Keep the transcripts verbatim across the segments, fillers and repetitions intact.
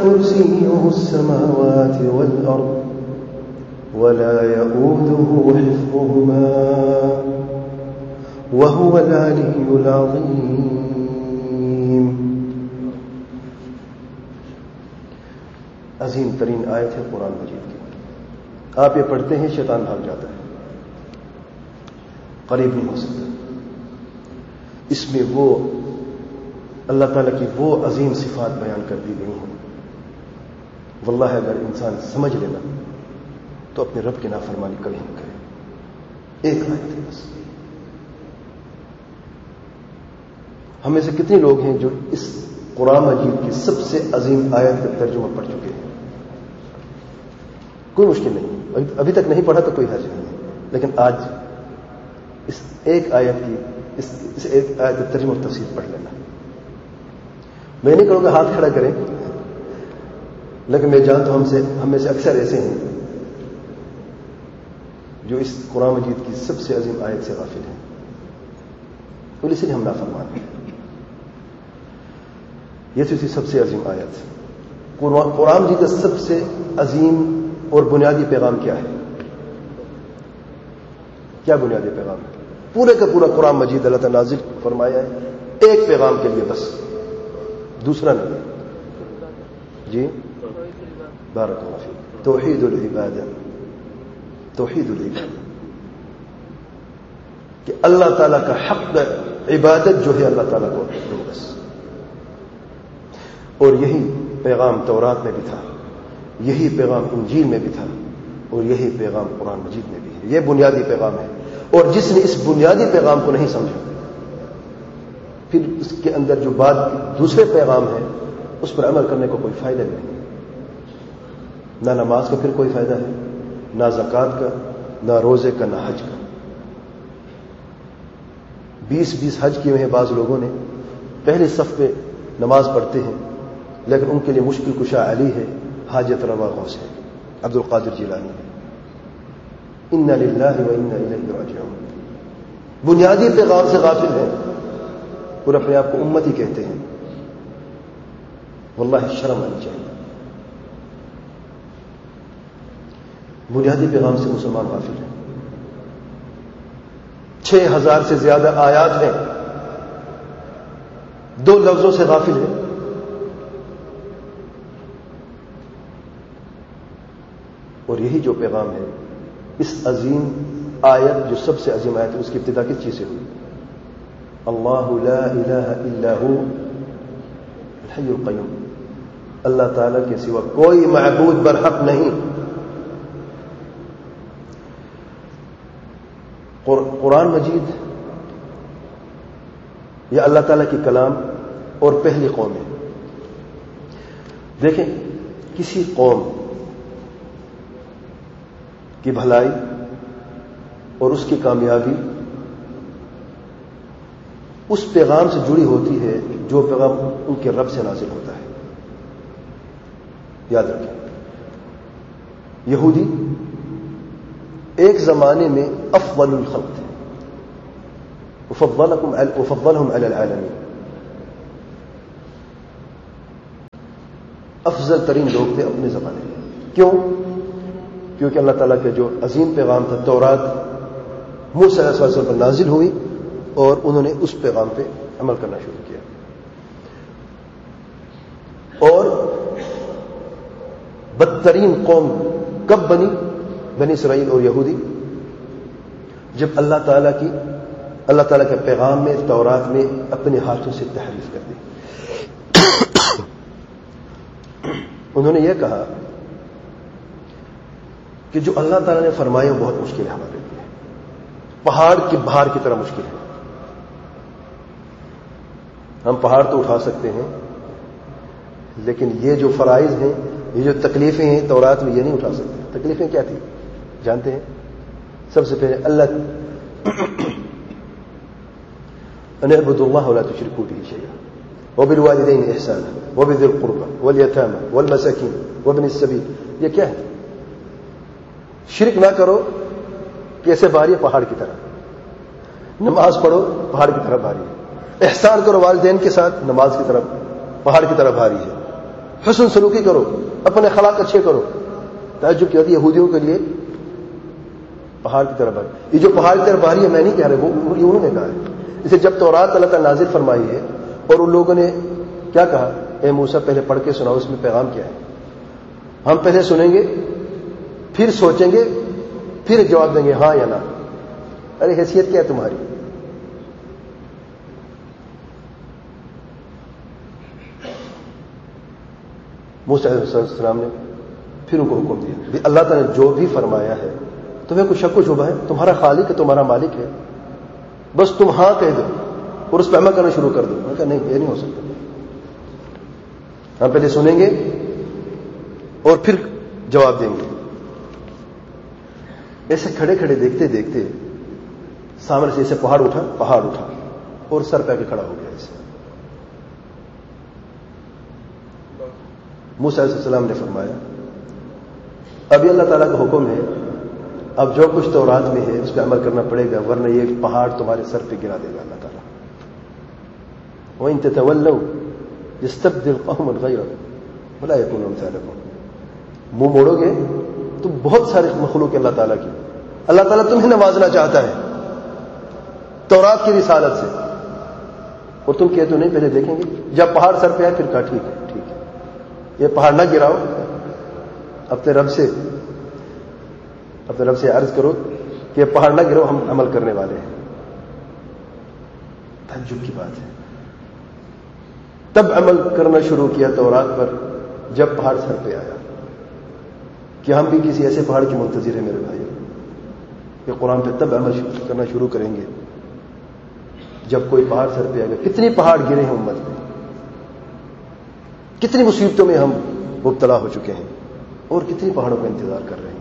كرسيه السماوات والأرض ولا يؤوده حفظهما وهو العلي العظيم. عظیم ترین آیت ہے قرآن مجید کی. آپ یہ پڑھتے ہیں شیطان بھاگ جاتا ہے, قریب نہیں ہو سکتا. اس میں وہ اللہ تعالیٰ کی وہ عظیم صفات بیان کر دی گئی ہیں. واللہ اگر انسان سمجھ لینا تو اپنے رب کی نافرمانی کبھی نہیں کرے. ایک آیت ہے بس. ہم میں سے کتنے لوگ ہیں جو اس قرآن مجید کی سب سے عظیم آیت کا ترجمہ پڑھ چکے ہیں؟ کوئی مشکل نہیں, ابھی تک نہیں پڑھا تو کوئی حرج نہیں ہے, لیکن آج اس ایک آیت کی اس, اس ایک آیت کا ترجمہ و تفسیر پڑھ لینا. میں نہیں کہوں گا ہاتھ کھڑا کریں, لیکن میں جانتا ہوں ہم سے ہم میں سے اکثر ایسے ہیں جو اس قرآن مجید کی سب سے عظیم آیت سے غافل ہیں, اور اسی لیے ہم نافرمان ہیں. یہ تھی سب سے عظیم آیت. قرآن مجید کا سب سے عظیم اور بنیادی پیغام کیا ہے؟ کیا بنیادی پیغام ہے؟ پورے کا پورا قرآن مجید اللہ تعالیٰ نازل فرمایا ہے ایک پیغام کے لیے بس, دوسرا نہیں. جی بارک اللہ فیک. توحید العبادہ, توحید العبادہ, کہ اللہ تعالیٰ کا حق عبادت جو ہے اللہ تعالیٰ کو دو بس. اور یہی پیغام تورات میں بھی تھا, یہی پیغام انجیل میں بھی تھا, اور یہی پیغام قرآن مجید میں بھی ہے. یہ بنیادی پیغام ہے, اور جس نے اس بنیادی پیغام کو نہیں سمجھا پھر اس کے اندر جو بات دوسرے پیغام ہے اس پر عمل کرنے کو کوئی فائدہ نہیں. نہ نماز کا پھر کوئی فائدہ ہے, نہ زکوٰۃ کا, نہ روزے کا, نہ حج کا. بیس بیس حج کیے ہیں بعض لوگوں نے, پہلے صف پہ نماز پڑھتے ہیں, لیکن ان کے لیے مشکل کشا علی ہے, حاجت روا غوث ہے, عبد القادر جیلانی ہے. انا للہ و انا الیہ راجعون. بنیادی پیغام سے غافل ہیں اور اپنے آپ کو امتی کہتے ہیں. واللہ شرم آنی چاہیے. بنیادی پیغام سے مسلمان غافل ہیں. چھ ہزار سے زیادہ آیات ہیں, دو لفظوں سے غافل ہیں. اور یہی جو پیغام ہے, اس عظیم آیت جو سب سے عظیم آیت ہے, اس کی ابتدا کس چیز سے ہوئی؟ اللہ لا الہ الا ہو الحی القیوم. اللہ تعالیٰ کے سوا کوئی معبود برحق نہیں. قرآن مجید یہ اللہ تعالیٰ کی کلام اور پہلی قوم ہے. دیکھیں, کسی قوم کی بھلائی اور اس کی کامیابی اس پیغام سے جڑی ہوتی ہے جو پیغام ان کے رب سے نازل ہوتا ہے. یاد رکھیں, یہودی ایک زمانے میں افضل الخلق تھے, افضلهم علی العالمین, افضل ترین لوگ تھے اپنے زمانے میں. کیوں؟ کیونکہ اللہ تعالیٰ کے جو عظیم پیغام تھا تورات موسیٰ علیہ السلام پر نازل ہوئی, اور انہوں نے اس پیغام پہ عمل کرنا شروع کیا. اور بدترین قوم کب بنی؟ بنی اسرائیل اور یہودی, جب اللہ تعالیٰ کی اللہ تعالیٰ کے پیغام میں تورات میں اپنے ہاتھوں سے تحریف کر دی. انہوں نے یہ کہا کہ جو اللہ تعالیٰ نے فرمایا وہ بہت مشکل ہے ہمارے لیے, پہاڑ کی بہار کی طرح مشکل ہے. ہم پہاڑ تو اٹھا سکتے ہیں, لیکن یہ جو فرائض ہیں, یہ جو تکلیفیں ہیں تورات میں, یہ نہیں اٹھا سکتے. تکلیفیں کیا تھی جانتے ہیں؟ سب سے پہلے اللہ ان اعبدوا اللہ ولا تشركوا به شيئا وبالوالدين احسانا وبذي القربى واليتامى والمساكين وابن السبيل. یہ کیا ہے؟ شرک نہ کرو, کیسے بھاری ہے؟ پہاڑ کی طرح. نماز پڑھو, پہاڑ کی طرح بھاری ہے. احسان کرو والدین کے ساتھ, نماز کی طرف پہاڑ کی طرح بھاری ہے. حسن سلوکی کرو، اپنے اخلاق اچھے کرو. تعجب کیا تھی یہودیوں کے لیے پہاڑ کی طرف بڑھ. یہ جو پہاڑ کی طرف بڑھ رہی ہے میں نہیں کہہ رہا، وہ یہ انہوں نے کہا ہے. اسے جب تورات اللہ تعالیٰ نازل فرمائی ہے اور ان لوگوں نے کیا کہا، اے موسیٰ پہلے پڑھ کے سناؤ اس میں پیغام کیا ہے. ہم پہلے سنیں گے، پھر سوچیں گے، پھر جواب دیں گے ہاں یا نہ. ارے حیثیت کیا ہے تمہاری؟ موسیٰ علیہ السلام نے پھر ان کو حکم دیا، اللہ تعالیٰ نے جو بھی فرمایا ہے تمہیں کوئی شک و شبہ ہے؟ تمہارا خالق ہے، تمہارا مالک ہے، بس تم ہاں کہہ دو اور اس پہ عمل کرنا شروع کر دو. میں کہا نہیں، یہ نہیں ہو سکتا. ہم پہلے سنیں گے اور پھر جواب دیں گے. ایسے کھڑے کھڑے دیکھتے دیکھتے سامنے سے ایسے پہاڑ اٹھا پہاڑ اٹھا اور سر پہ کے کھڑا ہو گیا. ایسے موسیٰ علیہ السلام نے فرمایا ابھی اللہ تعالیٰ کا حکم ہے، اب جو کچھ تورات میں ہے اس پہ عمل کرنا پڑے گا، ورنہ یہ پہاڑ تمہارے سر پہ گرا دے گا اللہ تعالیٰ. وَإِن تَتَوَلَّوْا يَسْتَبْدِلْ قَوْمًا غَيْرَكُمْ وَلَا يَكُونُوا أَمْثَالَكُمْ. منہ موڑو گے تو بہت سارے مخلوق ہے اللہ تعالیٰ کی. اللہ تعالیٰ تمہیں نوازنا چاہتا ہے تورات کی رسالت سے، اور تم کہتے ہو نہیں پہلے دیکھیں گے. جب پہاڑ سر پہ آئے پھر کہا ٹھیک ہے ٹھیک ہے، یہ پہاڑ نہ گراؤ، اپنے رب سے اپنے رب سے عرض کرو کہ یہ پہاڑ نہ گراؤ، ہم عمل کرنے والے ہیں. تعجب کی بات ہے. تب عمل کرنا شروع کیا تورات پر جب پہاڑ سر پہ آیا. کہ ہم بھی کسی ایسے پہاڑ کی منتظر ہیں میرے بھائی، کہ قرآن پہ تب عمل کرنا شروع کریں گے جب کوئی پہاڑ سر پہ آئے گا. کتنی پہاڑ گرے ہیں امت میں، کتنی مصیبتوں میں ہم مبتلا ہو چکے ہیں، اور کتنی پہاڑوں کا انتظار کر رہے ہیں.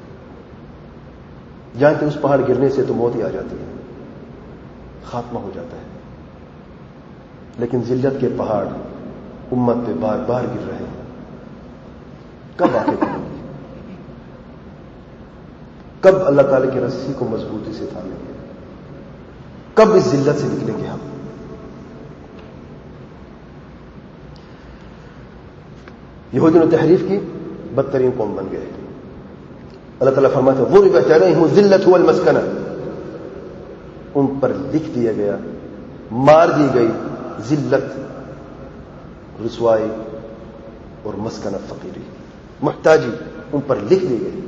جانتے اس پہاڑ گرنے سے تو موت ہی آ جاتی ہے، خاتمہ ہو جاتا ہے. لیکن ذلت کے پہاڑ امت پہ بار بار گر رہے ہیں. کب آگے کریں گے؟ کب اللہ تعالی کی رسی کو مضبوطی سے تھامیں گے؟ کب اس ذلت سے نکلیں گے ہم؟ یہودیوں نے تحریف کی، بدترین قوم بن گئے. اللہ تعالیٰ فرماتا ہے ضربت علیہم الذلۃ والمسکنہ، ان پر لکھ دیا گیا، مار دی گئی ذلت، رسوائی اور مسکنہ فقیری، محتاجی ان پر لکھ دی گئی.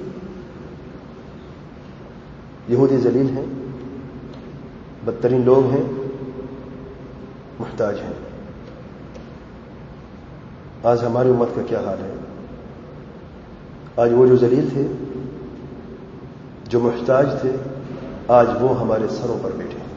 یہودی ذلیل ہیں، بدترین لوگ ہیں، محتاج ہیں. آج ہماری امت کا کیا حال ہے؟ آج وہ جو ذلیل تھے، جو محتاج تھے، آج وہ ہمارے سروں پر بیٹھے ہیں.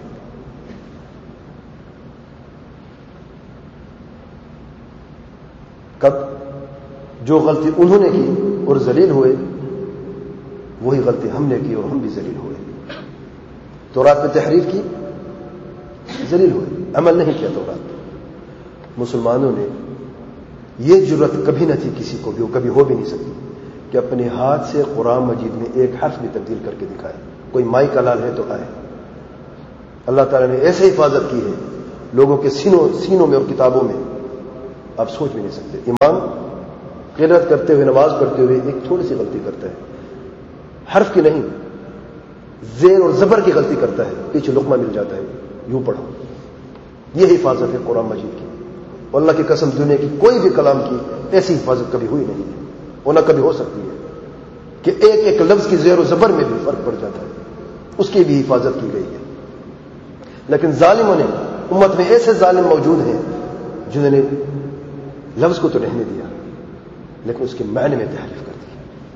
کب؟ جو غلطی انہوں نے کی اور ذلیل ہوئے، وہی غلطی ہم نے کی اور ہم بھی ذلیل ہوئے. تورات پہ تحریف کی، ذلیل ہوئے، عمل نہیں کیا تورات. مسلمانوں نے یہ جرت کبھی نہ تھی کسی کو بھی، وہ کبھی ہو بھی نہیں سکتی کہ اپنے ہاتھ سے قرآن مجید میں ایک حرف بھی تبدیل کر کے دکھائے. کوئی مائی کا لال ہے تو آئے. اللہ تعالیٰ نے ایسے حفاظت کی ہے لوگوں کے سینوں سینوں میں اور کتابوں میں، آپ سوچ بھی نہیں سکتے. امام قرات کرتے ہوئے، نماز پڑھتے ہوئے ایک تھوڑی سی غلطی کرتا ہے، حرف کی نہیں، زیر اور زبر کی غلطی کرتا ہے، پیچھے لقمہ مل جاتا ہے، یوں پڑھو. یہ حفاظت ہے قرآن مجید کی. اور اللہ کی قسم دنیا کی کوئی بھی کلام کی ایسی حفاظت کبھی ہوئی نہیں ہے، اور نہ کبھی ہو سکتی ہے کہ ایک ایک لفظ کی زیر و زبر میں بھی فرق پڑ جاتا ہے. اس کی بھی حفاظت کی گئی ہے. لیکن ظالموں نے، امت میں ایسے ظالم موجود ہیں جنہوں نے لفظ کو تو رہنے دیا لیکن اس کے معنی میں تحریف کر دی.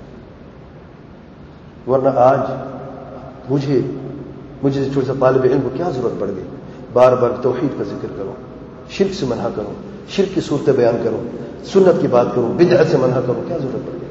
ورنہ آج مجھے مجھے چھوٹا سا طالب علم کو کیا ضرورت پڑ گئی بار بار توحید کا ذکر کروں، شرک سے منع کروں، شرک کی صورتیں بیان کروں، سنت کی بات کروں، بدعت سے منع کروں؟ کیا ضرورت پڑ گئی؟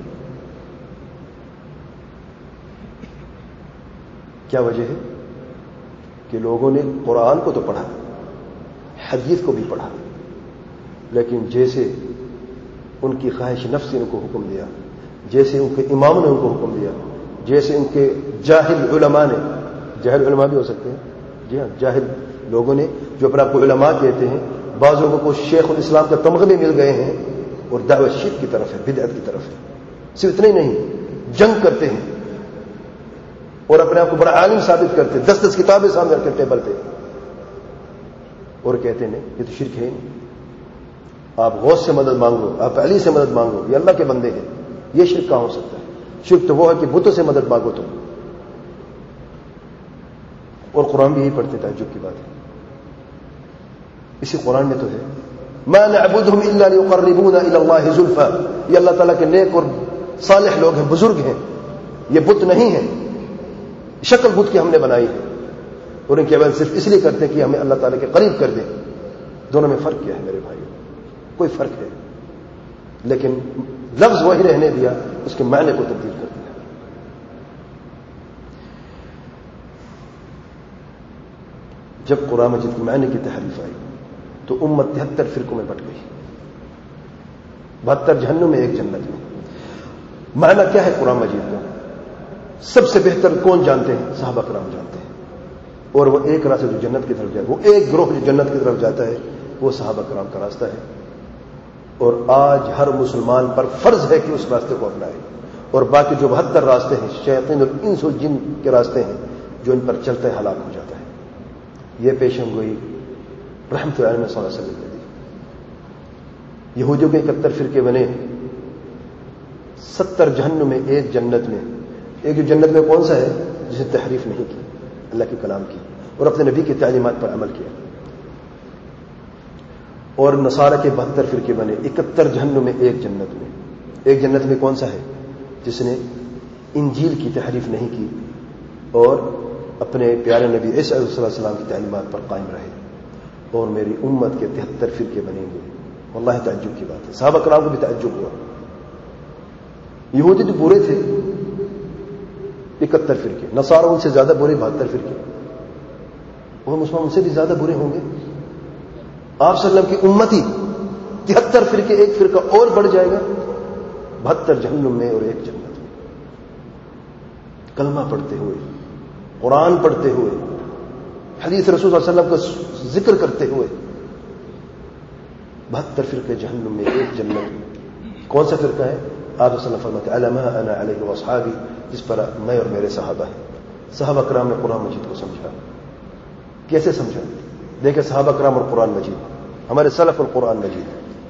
کیا وجہ ہے؟ کہ لوگوں نے قرآن کو تو پڑھا، حدیث کو بھی پڑھا، لیکن جیسے ان کی خواہش نفس نے ان کو حکم دیا، جیسے ان کے امام نے ان کو حکم دیا، جیسے ان کے جاہل علماء نے، جاہل علماء بھی ہو سکتے ہیں، جی ہاں، جاہل لوگوں نے جو اپنے آپ کو علماء کہتے ہیں، بعض لوگوں کو شیخ الاسلام کا تمغہ بھی مل گئے ہیں اور دعوت شرک کی طرف ہے، بدعت کی طرف ہے. صرف اتنا ہی نہیں، جنگ کرتے ہیں اور اپنے آپ کو بڑا عالم ثابت کرتے ہیں، دس دس کتابیں سامنے رکھتے ٹیبل پہ اور کہتے ہیں یہ تو شرک ہے نہیں. آپ غوث سے مدد مانگو، آپ علی سے مدد مانگو، یہ اللہ کے بندے ہیں. یہ شرک کہاں ہو سکتا ہے؟ شرک تو وہ ہے کہ بتوں سے مدد مانگو تم. اور قرآن بھی یہی پڑھتے، تعجب کی بات ہے. اسی قرآن میں تو ہے ما نعبدهم الا ليقربونا الى الله زلفى. یہ اللہ تعالیٰ کے نیک اور صالح لوگ ہیں، بزرگ ہیں، یہ بت نہیں ہیں. شکل بت کی ہم نے بنائی ہے اور ان کی عبادت صرف اس لیے کرتے ہیں کہ ہمیں اللہ تعالیٰ کے قریب کر دیں. دونوں میں فرق کیا ہے میرے بھائیوں؟ کوئی فرق ہے، لیکن لفظ وہی رہنے دیا، اس کے معنی کو تبدیل کر دیا. جب قرآن مجید کے معنی کی تحریف آئی تو امت تہتر فرقوں میں بٹ گئی، بہتر جہنم میں ایک جنت میں. معنی کیا ہے قرآن مجید کا؟ سب سے بہتر کون جانتے ہیں؟ صحابہ کرام جانتے ہیں. اور وہ ایک راستہ جو جنت کی طرف جائے، وہ ایک گروہ جو جنت کی طرف جاتا ہے، وہ صحابہ کرام کا راستہ ہے. اور آج ہر مسلمان پر فرض ہے کہ اس راستے کو اپنائے. اور باقی جو بہتر راستے ہیں، شیاطین اور انس و جن کے راستے ہیں، جو ان پر چلتا ہے ہلاک ہو جاتا ہے. یہ پیشن گوئی رحمت اللہ علیہ صلی اللہ علیہ وسلم نے دی. یہودیوں کے اکہتر فرقے بنے، ستر جہنم میں ایک جنت میں. ایک جو جنت میں کون سا ہے؟ جسے تحریف نہیں کی اللہ کے کلام کی اور اپنے نبی کی تعلیمات پر عمل کیا. اور نصارہ کے بہتر فرقے بنے، اکہتر جہنم میں ایک جنت میں. ایک جنت میں کون سا ہے؟ جس نے انجیل کی تحریف نہیں کی اور اپنے پیارے نبی عیسیٰ علیہ السلام کی تعلیمات پر قائم رہے. اور میری امت کے تہتر فرقے بنے ہوئے. واللہ تعجب کی بات ہے، صحابہ کرام کو بھی تعجب ہوا. یہودی تو برے تھے اکہتر فرقے، نصارہ ان سے زیادہ برے بہتر فرقے، وہ مسلمان ان سے بھی زیادہ برے ہوں گے. آپ صلی اللہ علیہ وسلم کی امتی تہتر فرقے، ایک فرقہ اور بڑھ جائے گا، بہتر جہنم میں اور ایک جنت میں. کلمہ پڑھتے ہوئے، قرآن پڑھتے ہوئے، حدیث رسول صلی اللہ علیہ وسلم کا ذکر کرتے ہوئے، بہتر فرقے جہنم میں ایک جنت میں. کون سا فرقہ ہے؟ آپ صلی اللہ علیہ وسلم فرماتے ہیں الا ما انا علیہ واصحابی، جس پر میں اور میرے صحابہ ہیں. صحابہ کرام نے قرآن مجید کو سمجھا. کیسے سمجھا؟ دیکھیں صحابہ کرام اور قرآن مجید، ہمارے سلف اور قرآن مجید.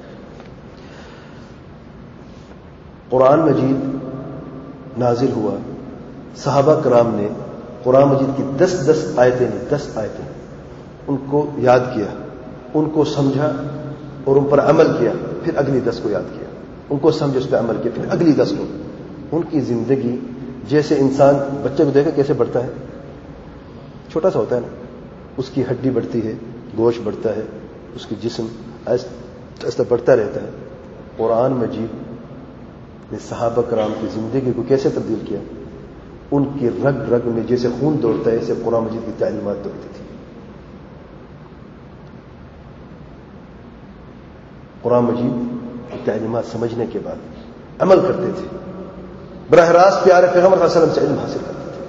قرآن مجید نازل ہوا، صحابہ کرام نے قرآن مجید کی دس دس آیتیں نہیں، دس آیتیں ان کو یاد کیا، ان کو سمجھا اور ان پر عمل کیا. پھر اگلی دس کو یاد کیا، ان کو سمجھ اس پہ عمل کیا، پھر اگلی دس کو. ان کی زندگی جیسے انسان بچے کو دیکھا کیسے بڑھتا ہے، چھوٹا سا ہوتا ہے نا، اس کی ہڈی بڑھتی ہے، گوشت بڑھتا ہے، اس کی جسم ایسا بڑھتا رہتا ہے. قرآن مجید نے صحابہ کرام کی زندگی کو کیسے تبدیل کیا؟ ان کی رگ رگ میں جیسے خون دوڑتا ہے، ایسے قرآن مجید کی تعلیمات دوڑتی تھی. قرآن مجید کی تعلیمات سمجھنے کے بعد عمل کرتے تھے، براہ راست پیارے پیغمبر صلی اللہ علیہ وسلم سے علم حاصل کرتے تھے.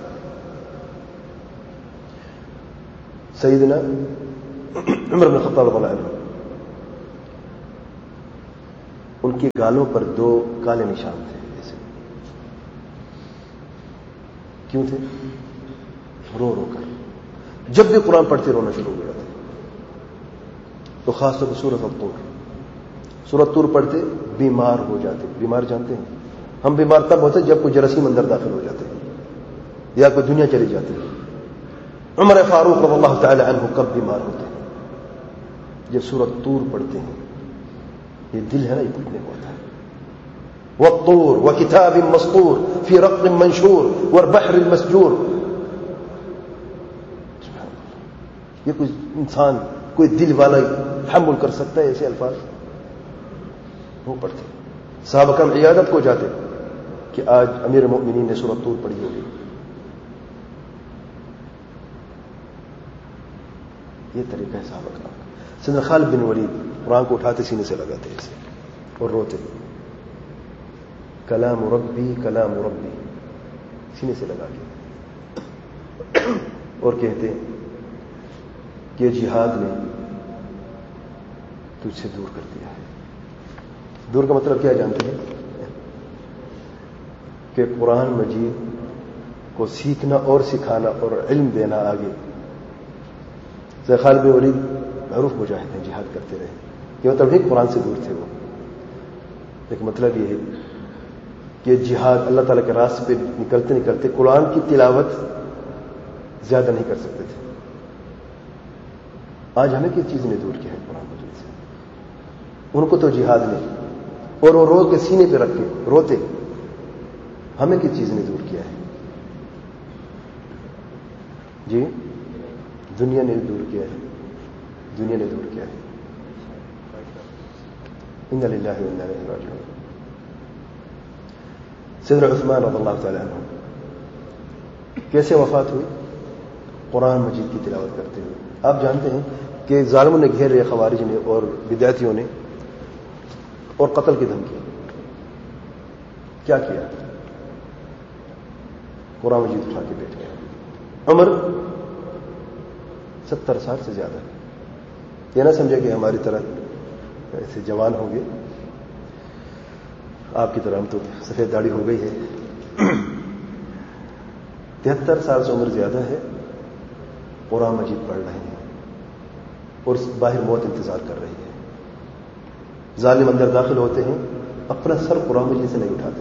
سیدنا عمر بن خطاب رضی اللہ عنہ، ان کی گالوں پر دو کالے نشان تھے. ایسے کیوں تھے؟ رو رو کر جب بھی قرآن پڑھتے رونا شروع ہو جاتے. تو خاص طور پر سورۃ الطور، سورۃ طور پڑھتے بیمار ہو جاتے. بیمار جانتے ہیں ہم بیمار تب ہوتے جب کوئی جراثیم اندر داخل ہو جاتے ہیں یا کوئی دنیا چلی جاتی ہے. عمر فاروق رضی اللہ تعالی عنہ کب بیمار ہوتے ہیں؟ جب سورۃ طور پڑھتے ہیں. یہ دل ہے نا، یہ پڑھنے کو ہوتا ہے. والطور وکتاب مسطور فی رق منشور والبحر المسجور. یہ کوئی انسان، کوئی دل والا تحمل کر سکتا ہے ایسے الفاظ؟ وہ پڑھتے. صحابہ کرام عیادت کو جاتے کہ آج امیر المؤمنین نے سورۃ طور پڑھی ہوگی. یہ طریقہ ہے صحابہ کرام کا. سیدنا خالد بن ولید قرآن کو اٹھاتے سینے سے لگاتے ایسے اور روتے، کلام ربی کلام ربی، سینے سے لگا کے، اور کہتے کہ جہاد نے تجھ سے دور کر دیا ہے. دور کا مطلب کیا جانتے ہیں؟ کہ قرآن مجید کو سیکھنا اور سکھانا اور علم دینا آگے. شیخ خالد بن ولید معروف مجاہد ہیں, جہاد کرتے رہے, یہ مطلب نہیں قرآن سے دور تھے وہ, لیکن مطلب یہ ہے کہ جہاد اللہ تعالیٰ کے راستے پہ نکلتے نکلتے قرآن کی تلاوت زیادہ نہیں کر سکتے تھے. آج ہمیں کس چیز نے دور کیا ہے قرآن مجید سے؟ ان کو تو جہاد نے, اور وہ رو کے سینے پہ رکھ کے روتے. ہمیں کس چیز نے دور کیا ہے؟ جی دنیا نے دور کیا ہے, دنیا نے دور کیا ہے. ان للہ و انا الیہ راجعون. سیدنا عثمان رضی اللہ تعالی عنہ کیسے وفات ہوئی؟ قرآن مجید کی تلاوت کرتے ہوئے. آپ جانتے ہیں کہ ظالموں نے گھیر رہے, خوارج نے اور بدعتیوں نے, اور قتل کی دھمکی. کیا کیا؟ قرآن مجید اٹھا کے بیٹھ گیا. عمر ستر سال سے زیادہ. یہ نہ سمجھے کہ ہماری طرح ایسے جوان ہوں گے, آپ کی طرح ہم تو سفید داڑھی ہو گئی ہے. تہتر سال سے عمر زیادہ ہے, قرآن مجید پڑھ رہے ہیں اور باہر موت انتظار کر رہی ہے. ظالم اندر داخل ہوتے ہیں, اپنا سر قرآن مجید سے نہیں اٹھاتے,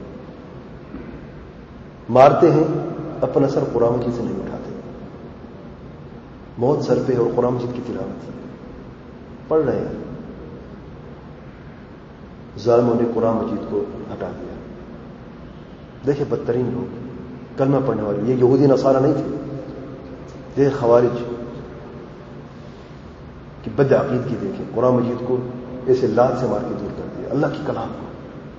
مارتے ہیں, اپنا سر قرآن مجید سے نہیں اٹھاتے. موت سر پہ اور قرآن مجید کی تلاوت پڑھ رہے ہیں. ظالموں نے قرآن مجید کو ہٹا دیا. دیکھیں بدترین لوگ, کلمہ پڑھنے والے, یہ یہودی نصارہ نہیں تھے, یہ خوارج کی بد عقیدگی دیکھیں. قرآن مجید کو ایسے لات سے مار کے دور کر دیا, اللہ کی کلام کو.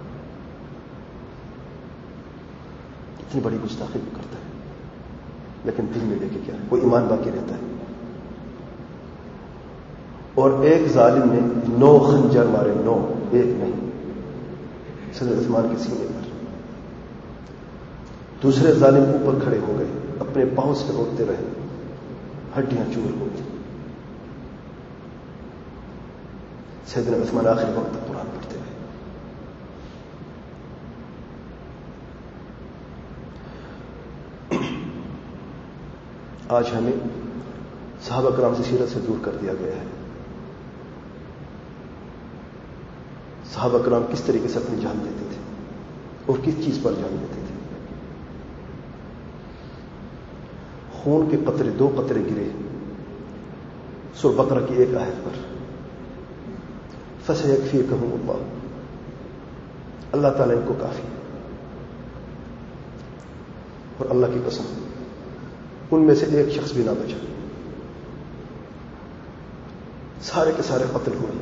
اتنی بڑی گستاخی کرتا ہے, لیکن دل میں دیکھے کیا, کوئی ایمان باقی رہتا ہے. اور ایک ظالم نے نو خنجر مارے, نو, ایک نہیں, سیدنا عثمان کے سینے پر. دوسرے ظالم اوپر کھڑے ہو گئے, اپنے پاؤں سے روکتے رہے, ہڈیاں چور ہو گئی. سیدنا عثمان آخری وقت تک قرآن پڑھتے رہے. آج ہمیں صحابہ کرام سے سیرت سے دور کر دیا گیا ہے. صحابہ کرام کس طریقے سے اپنی جان دیتے تھے اور کس چیز پر جان دیتے تھے. خون کے قطرے, دو قطرے گرے سورہ بقرہ کی ایک آیت پر, فَسَيَكْفِيكَهُمُ اللَّهُ, اللہ تعالیٰ ان کو کافی ہے. اور اللہ کی قسم ان میں سے ایک شخص بھی نہ بچا, سارے کے سارے قتل ہوئے.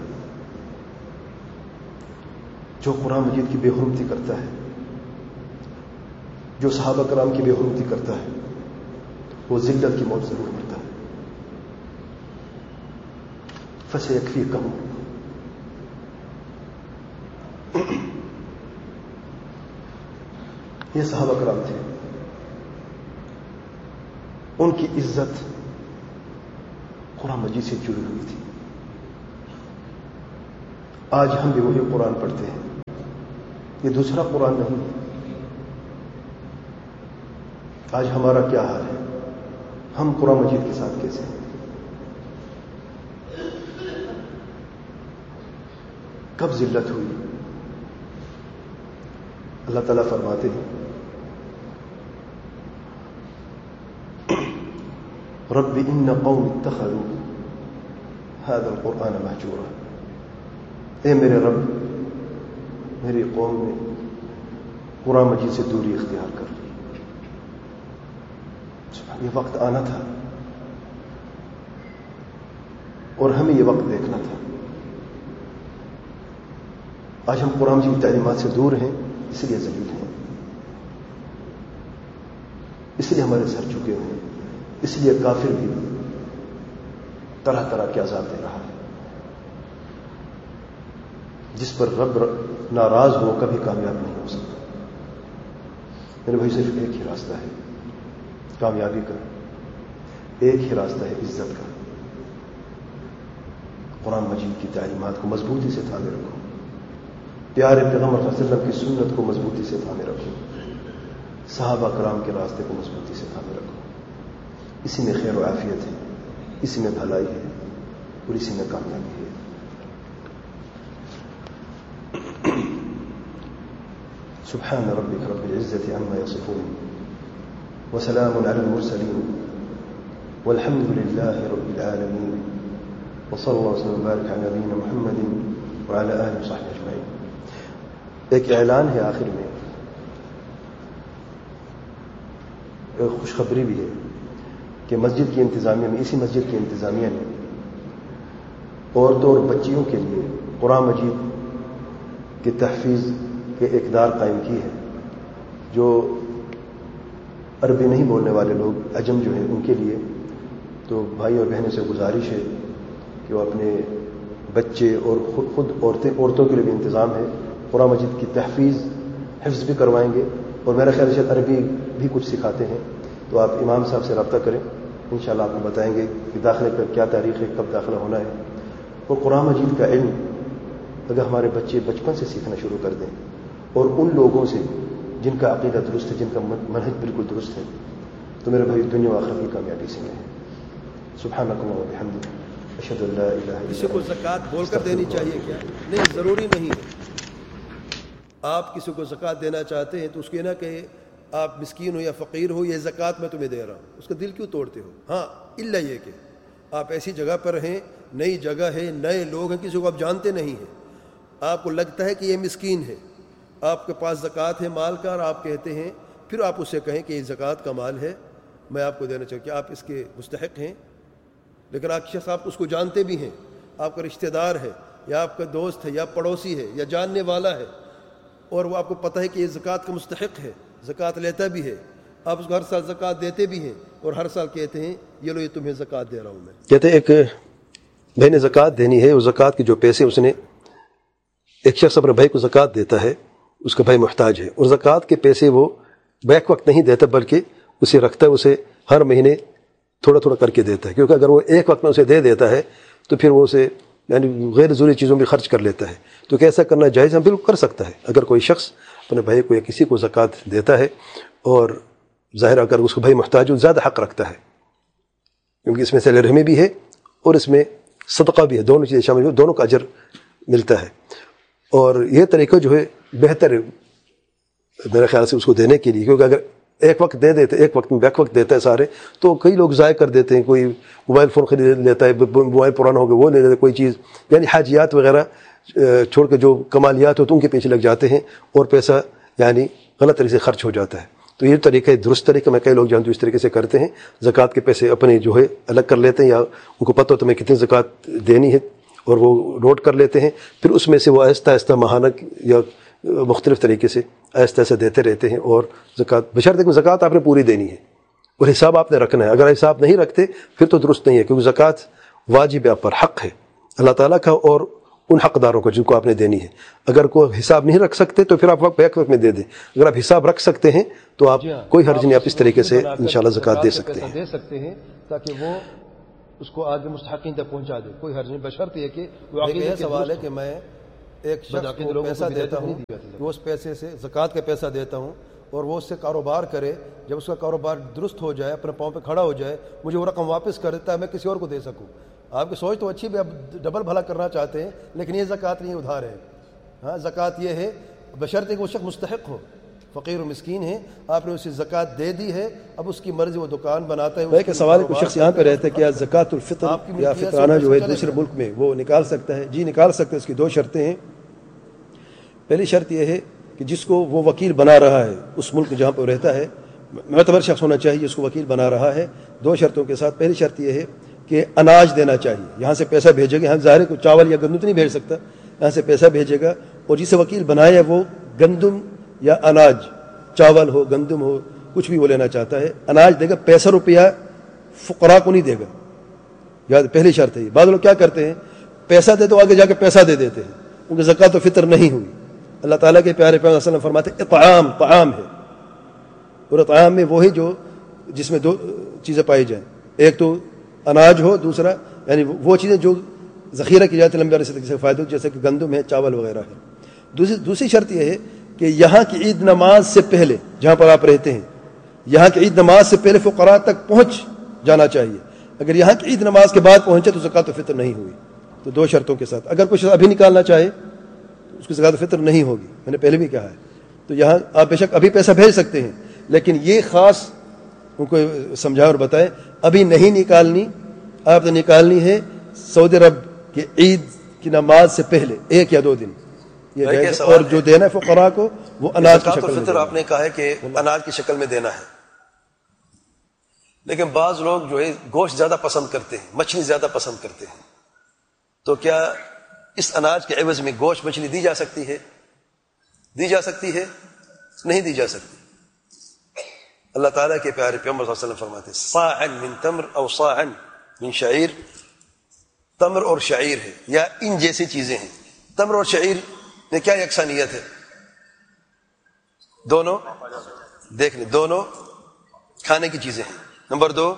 جو قرآن مجید کی بے حرمتی کرتا ہے, جو صحابہ کرام کی بے حرمتی کرتا ہے, وہ ذلت کی موت ضرور مرتا ہے. فَسَيَكْفِيكَهُمُ اللَّهُ. یہ صحابہ کرام تھے, ان کی عزت قرآن مجید سے جڑی ہوئی تھی. آج ہم بھی وہی قرآن پڑھتے ہیں, یہ دوسرا قرآن نہیں ہے. آج ہمارا کیا حال ہے؟ ہم قرآن مجید کے ساتھ کیسے ہیں؟ کب ذلت ہوئی؟ اللہ تعالیٰ فرماتے ہیں, رب ان قوم اتخذوا هذا القرآن مهجورا. اے میرے رب, میری قوم نے قرآن مجید سے دوری اختیار کر لی. یہ وقت آنا تھا اور ہمیں یہ وقت دیکھنا تھا. آج ہم قرآن مجید کی تعلیمات سے دور ہیں, اس لیے ذلیل ہیں, اس لیے ہمارے سر جھکے ہوئے ہیں, اس لیے کافر بھی طرح طرح کے عذاب دے رہا ہے. جس پر رب ناراض ہو کبھی کامیاب نہیں ہو سکتا. میرے بھائی صرف ایک ہی راستہ ہے کامیابی کا, ایک ہی راستہ ہے عزت کا. قرآن مجید کی تعلیمات کو مضبوطی سے تھامے رکھو, پیارے پیغمبر صلی اللہ علیہ وسلم کی سنت کو مضبوطی سے تھامے رکھو، صحابہ کرام کے راستے کو مضبوطی سے تھامے رکھو. اسی میں خیر و عافیت ہے، اسی میں بھلائی ہے اور اسی میں کامیابی ہے. سبحان ربك رب العزة عما يصفون وسلام على المرسلين والحمد لله رب العالمين وصلى الله وسلم وبارك على نبينا محمد وعلى آله وصحبه أجمعين. ایک اعلان ہے آخر میں، ایک خوشخبری بھی ہے کہ مسجد کی انتظامیہ میں، اسی مسجد کی انتظامیہ نے عورتوں اور بچیوں کے لیے قرآن مجید کی تحفیظ کے اقدار قائم کی ہے. جو عربی نہیں بولنے والے لوگ، عجم جو ہیں، ان کے لیے تو بھائی اور بہنوں سے گزارش ہے کہ وہ اپنے بچے اور خود خود عورتیں عورتوں کے لیے بھی انتظام ہے، قرآن مجید کی تحفیظ حفظ بھی کروائیں گے اور میرا خیال ہے عربی بھی کچھ سکھاتے ہیں. تو آپ امام صاحب سے رابطہ کریں، انشاءاللہ آپ کو بتائیں گے کہ داخلے پر کیا تاریخ ہے، کب داخلہ ہونا ہے. اور قرآن مجید کا علم اگر ہمارے بچے بچپن سے سیکھنا شروع کر دیں اور ان لوگوں سے جن کا عقیدہ درست ہے، جن کا منہج بالکل درست ہے، تو میرے بھائی دنیا و آخرت کی کامیابی سے میں ہے. سبحانک اللہم و بحمدک اشہد ان لا الہ الا انت. کسی کو زکوٰۃ بول کر دینی چاہیے کیا؟ نہیں، ضروری نہیں ہے. آپ کسی کو زکوٰۃ دینا چاہتے ہیں تو اس کے نہ کہ آپ مسکین ہو یا فقیر ہو، یہ زکوٰۃ میں تمہیں دے رہا ہوں، اس کا دل کیوں توڑتے ہو؟ ہاں، الا یہ کہ آپ ایسی جگہ پر ہیں، نئی جگہ ہے، نئے لوگ ہیں، کسی کو آپ جانتے نہیں ہیں، آپ کو لگتا ہے کہ یہ مسکین ہے، آپ کے پاس زکوٰۃ ہے مال کا، اور آپ کہتے ہیں، پھر آپ اسے کہیں کہ یہ زکوٰۃ کا مال ہے، میں آپ کو دینا چاہوں، کہ آپ اس کے مستحق ہیں. لیکن آپ شخص آپ اس کو جانتے بھی ہیں، آپ کا رشتہ دار ہے یا آپ کا دوست ہے یا پڑوسی ہے یا جاننے والا ہے، اور وہ آپ کو پتہ ہے کہ یہ زکوٰۃ کا مستحق ہے، زکوٰۃ لیتا بھی ہے، آپ اس کو ہر سال زکوٰۃ دیتے بھی ہیں، اور ہر سال کہتے ہیں یہ لو یہ تمہیں زکوٰۃ دے رہا ہوں میں. کہتے ہیں ایک بھائی نے زکوٰۃ دینی ہے، وہ زکوٰۃ کے جو پیسے اس نے، ایک شخص اپنے بھائی کو زکوٰۃ دیتا ہے، اس کا بھائی محتاج ہے، اور زکوٰۃ کے پیسے وہ بیک وقت نہیں دیتا بلکہ اسے رکھتا ہے، اسے ہر مہینے تھوڑا تھوڑا کر کے دیتا ہے، کیونکہ اگر وہ ایک وقت میں اسے دے دیتا ہے تو پھر وہ اسے یعنی غیر ضروری چیزوں میں خرچ کر لیتا ہے. تو کیسا کرنا جائز ہے؟ بالکل کر سکتا ہے. اگر کوئی شخص اپنے بھائی کو یا کسی کو زکوٰۃ دیتا ہے اور ظاہر اگر اس کو بھائی محتاج ہو، زیادہ حق رکھتا ہے، کیونکہ اس میں صلہ رحمی بھی ہے اور اس میں صدقہ بھی ہے، دونوں چیزیں شامل ہیں، دونوں کا اجر ملتا ہے. اور یہ طریقہ جو ہے بہتر ہے میرے خیال سے اس کو دینے کے لیے، کیونکہ اگر ایک وقت دے دیتے، ایک وقت میں بیک وقت دیتا ہے سارے، تو کئی لوگ ضائع کر دیتے ہیں. کوئی موبائل فون خرید لیتا ہے، موبائل پرانا ہو گیا وہ لے لیتا ہے، کوئی چیز یعنی حاجیات وغیرہ چھوڑ کے جو کمالیات ہوتے ہیں ان کے پیچھے لگ جاتے ہیں اور پیسہ یعنی غلط طریقے سے خرچ ہو جاتا ہے. تو یہ طریقہ درست طریقہ میں کئی لوگ جانتے ہیں اس طریقے سے کرتے ہیں، زکوٰۃ کے پیسے اپنے جو ہے الگ کر لیتے ہیں، یا ان کو پتہ ہوتا ہے میں کتنی زکوٰۃ دینی ہے اور وہ نوٹ کر لیتے ہیں، پھر اس میں سے وہ آہستہ آہستہ ماہانہ یا مختلف طریقے سے آہستہ آہستہ دیتے رہتے ہیں. اور زکوٰۃ بشرط کہ زکوٰۃ آپ نے پوری دینی ہے اور حساب آپ نے رکھنا ہے. اگر حساب نہیں رکھتے پھر تو درست نہیں ہے، کیونکہ زکوٰۃ واجب ہے آپ پر، حق ہے اللہ تعالیٰ کا اور ان حقداروں کو جن کو آپ نے دینی ہے. اگر کوئی حساب نہیں رکھ سکتے تو پھر آپ وقت بیک وقت میں دے دیں. اگر آپ حساب رکھ سکتے ہیں تو آپ کوئی حرج نہیں، آپ اس طریقے سے انشاءاللہ زکوٰۃ دے سکتے ہیں دے سکتے ہیں تاکہ وہ اس کو آگے مستحقین تک پہنچا دے، کوئی حرج نہیں، بشرط یہ کہ یہ سوال ہے کہ میں ایک شخص کو پیسہ دیتا ہوں، وہ اس پیسے سے زکوٰۃ کا پیسہ دیتا ہوں اور وہ اس سے کاروبار کرے، جب اس کا کاروبار درست ہو جائے، اپنے پاؤں پہ کھڑا ہو جائے، مجھے وہ رقم واپس کر دیتا ہے، میں کسی اور کو دے سکوں. آپ کی سوچ تو اچھی بھی، آپ ڈبل بھلا کرنا چاہتے ہیں، لیکن یہ زکوٰۃ نہیں، ادھار ہے. ہاں، زکوٰۃ یہ ہے بشرط کہ وہ شخص مستحق ہو، فقیر و مسکین ہے، آپ نے اسے زکوٰۃ دے دی ہے، اب اس کی مرضی، وہ دکان بناتا ہے. کہ سوال کوئی شخص یہاں پہ رہتا ہے کہ زکوٰۃ الفطر یا فطرانہ جو ہے دوسرے ملک میں وہ نکال سکتا ہے؟ جی نکال سکتے ہیں. اس کی دو شرطیں ہیں. پہلی شرط یہ ہے کہ جس کو وہ وکیل بنا رہا ہے اس ملک جہاں پہ رہتا ہے، معتبر شخص ہونا چاہیے اس کو وکیل بنا رہا ہے، دو شرطوں کے ساتھ. پہلی شرط یہ ہے کہ اناج دینا چاہیے، یہاں سے پیسہ بھیجے گا، یہاں ظاہر ہے کوئی چاول یا گندم تو نہیں بھیج سکتا، یہاں سے پیسہ بھیجے گا، اور جسے وکیل بنایا وہ گندم یا اناج، چاول ہو گندم ہو کچھ بھی وہ لینا چاہتا ہے، اناج دے گا، پیسہ روپیہ فقراء کو نہیں دے گا. یاد پہلی شرط ہے. بعض لوگ کیا کرتے ہیں، پیسہ دے تو آگے جا کے پیسہ دے دیتے ہیں، ان کی زکوٰۃ و فطر نہیں ہوئی. اللہ تعالیٰ کے پیارے پیغمبر صلی اللہ علیہ وسلم فرماتے ہیں اطعام طعام ہے، اور اطعام میں وہی جو جس میں دو چیزیں پائی جائیں، ایک تو اناج ہو، دوسرا یعنی وہ چیزیں جو ذخیرہ کی جاتی ہے لمبے عرصے تک، جیسے فائدہ جیسے کہ گندم ہے، چاول وغیرہ ہے. دوسری دوسری شرط یہ ہے کہ یہاں کی عید نماز سے پہلے، جہاں پر آپ رہتے ہیں یہاں کی عید نماز سے پہلے فقراء تک پہنچ جانا چاہیے. اگر یہاں کی عید نماز کے بعد پہنچے تو زکوٰۃ الفطر نہیں ہوئی. تو دو شرطوں کے ساتھ. اگر کچھ ابھی نکالنا چاہے تو اس کی زکوٰۃ الفطر نہیں ہوگی، میں نے پہلے بھی کہا ہے. تو یہاں آپ بے شک ابھی پیسہ بھیج سکتے ہیں، لیکن یہ خاص ان کو سمجھائیں اور بتائیں ابھی نہیں نکالنی. آپ نے نکالنی ہے سعودی عرب کی عید کی نماز سے پہلے ایک یا دو دن. یہ جائز. اور جو دینا ہے فقراء کو وہ اناج کی شکل میں فطر آپ نے کہا ہے کہ اناج کی شکل میں دینا ہے، لیکن بعض لوگ جو ہے گوشت زیادہ پسند کرتے ہیں، مچھلی زیادہ پسند کرتے ہیں. تو کیا اس اناج کے عوض میں گوشت مچھلی دی جا سکتی ہے؟ دی جا سکتی ہے؟ نہیں دی جا سکتی. اللہ تعالیٰ کے پیارے پیغمبر صلی اللہ علیہ وسلم فرماتے ہیں صاعا من تمر او صاعا من شعیر. تمر اور شعیر ہے یا ان جیسی چیزیں ہیں. تمر اور شعیر میں کیا یکسانیت ہے؟ دونوں دیکھ لیں، دونوں کھانے کی چیزیں ہیں. نمبر دو،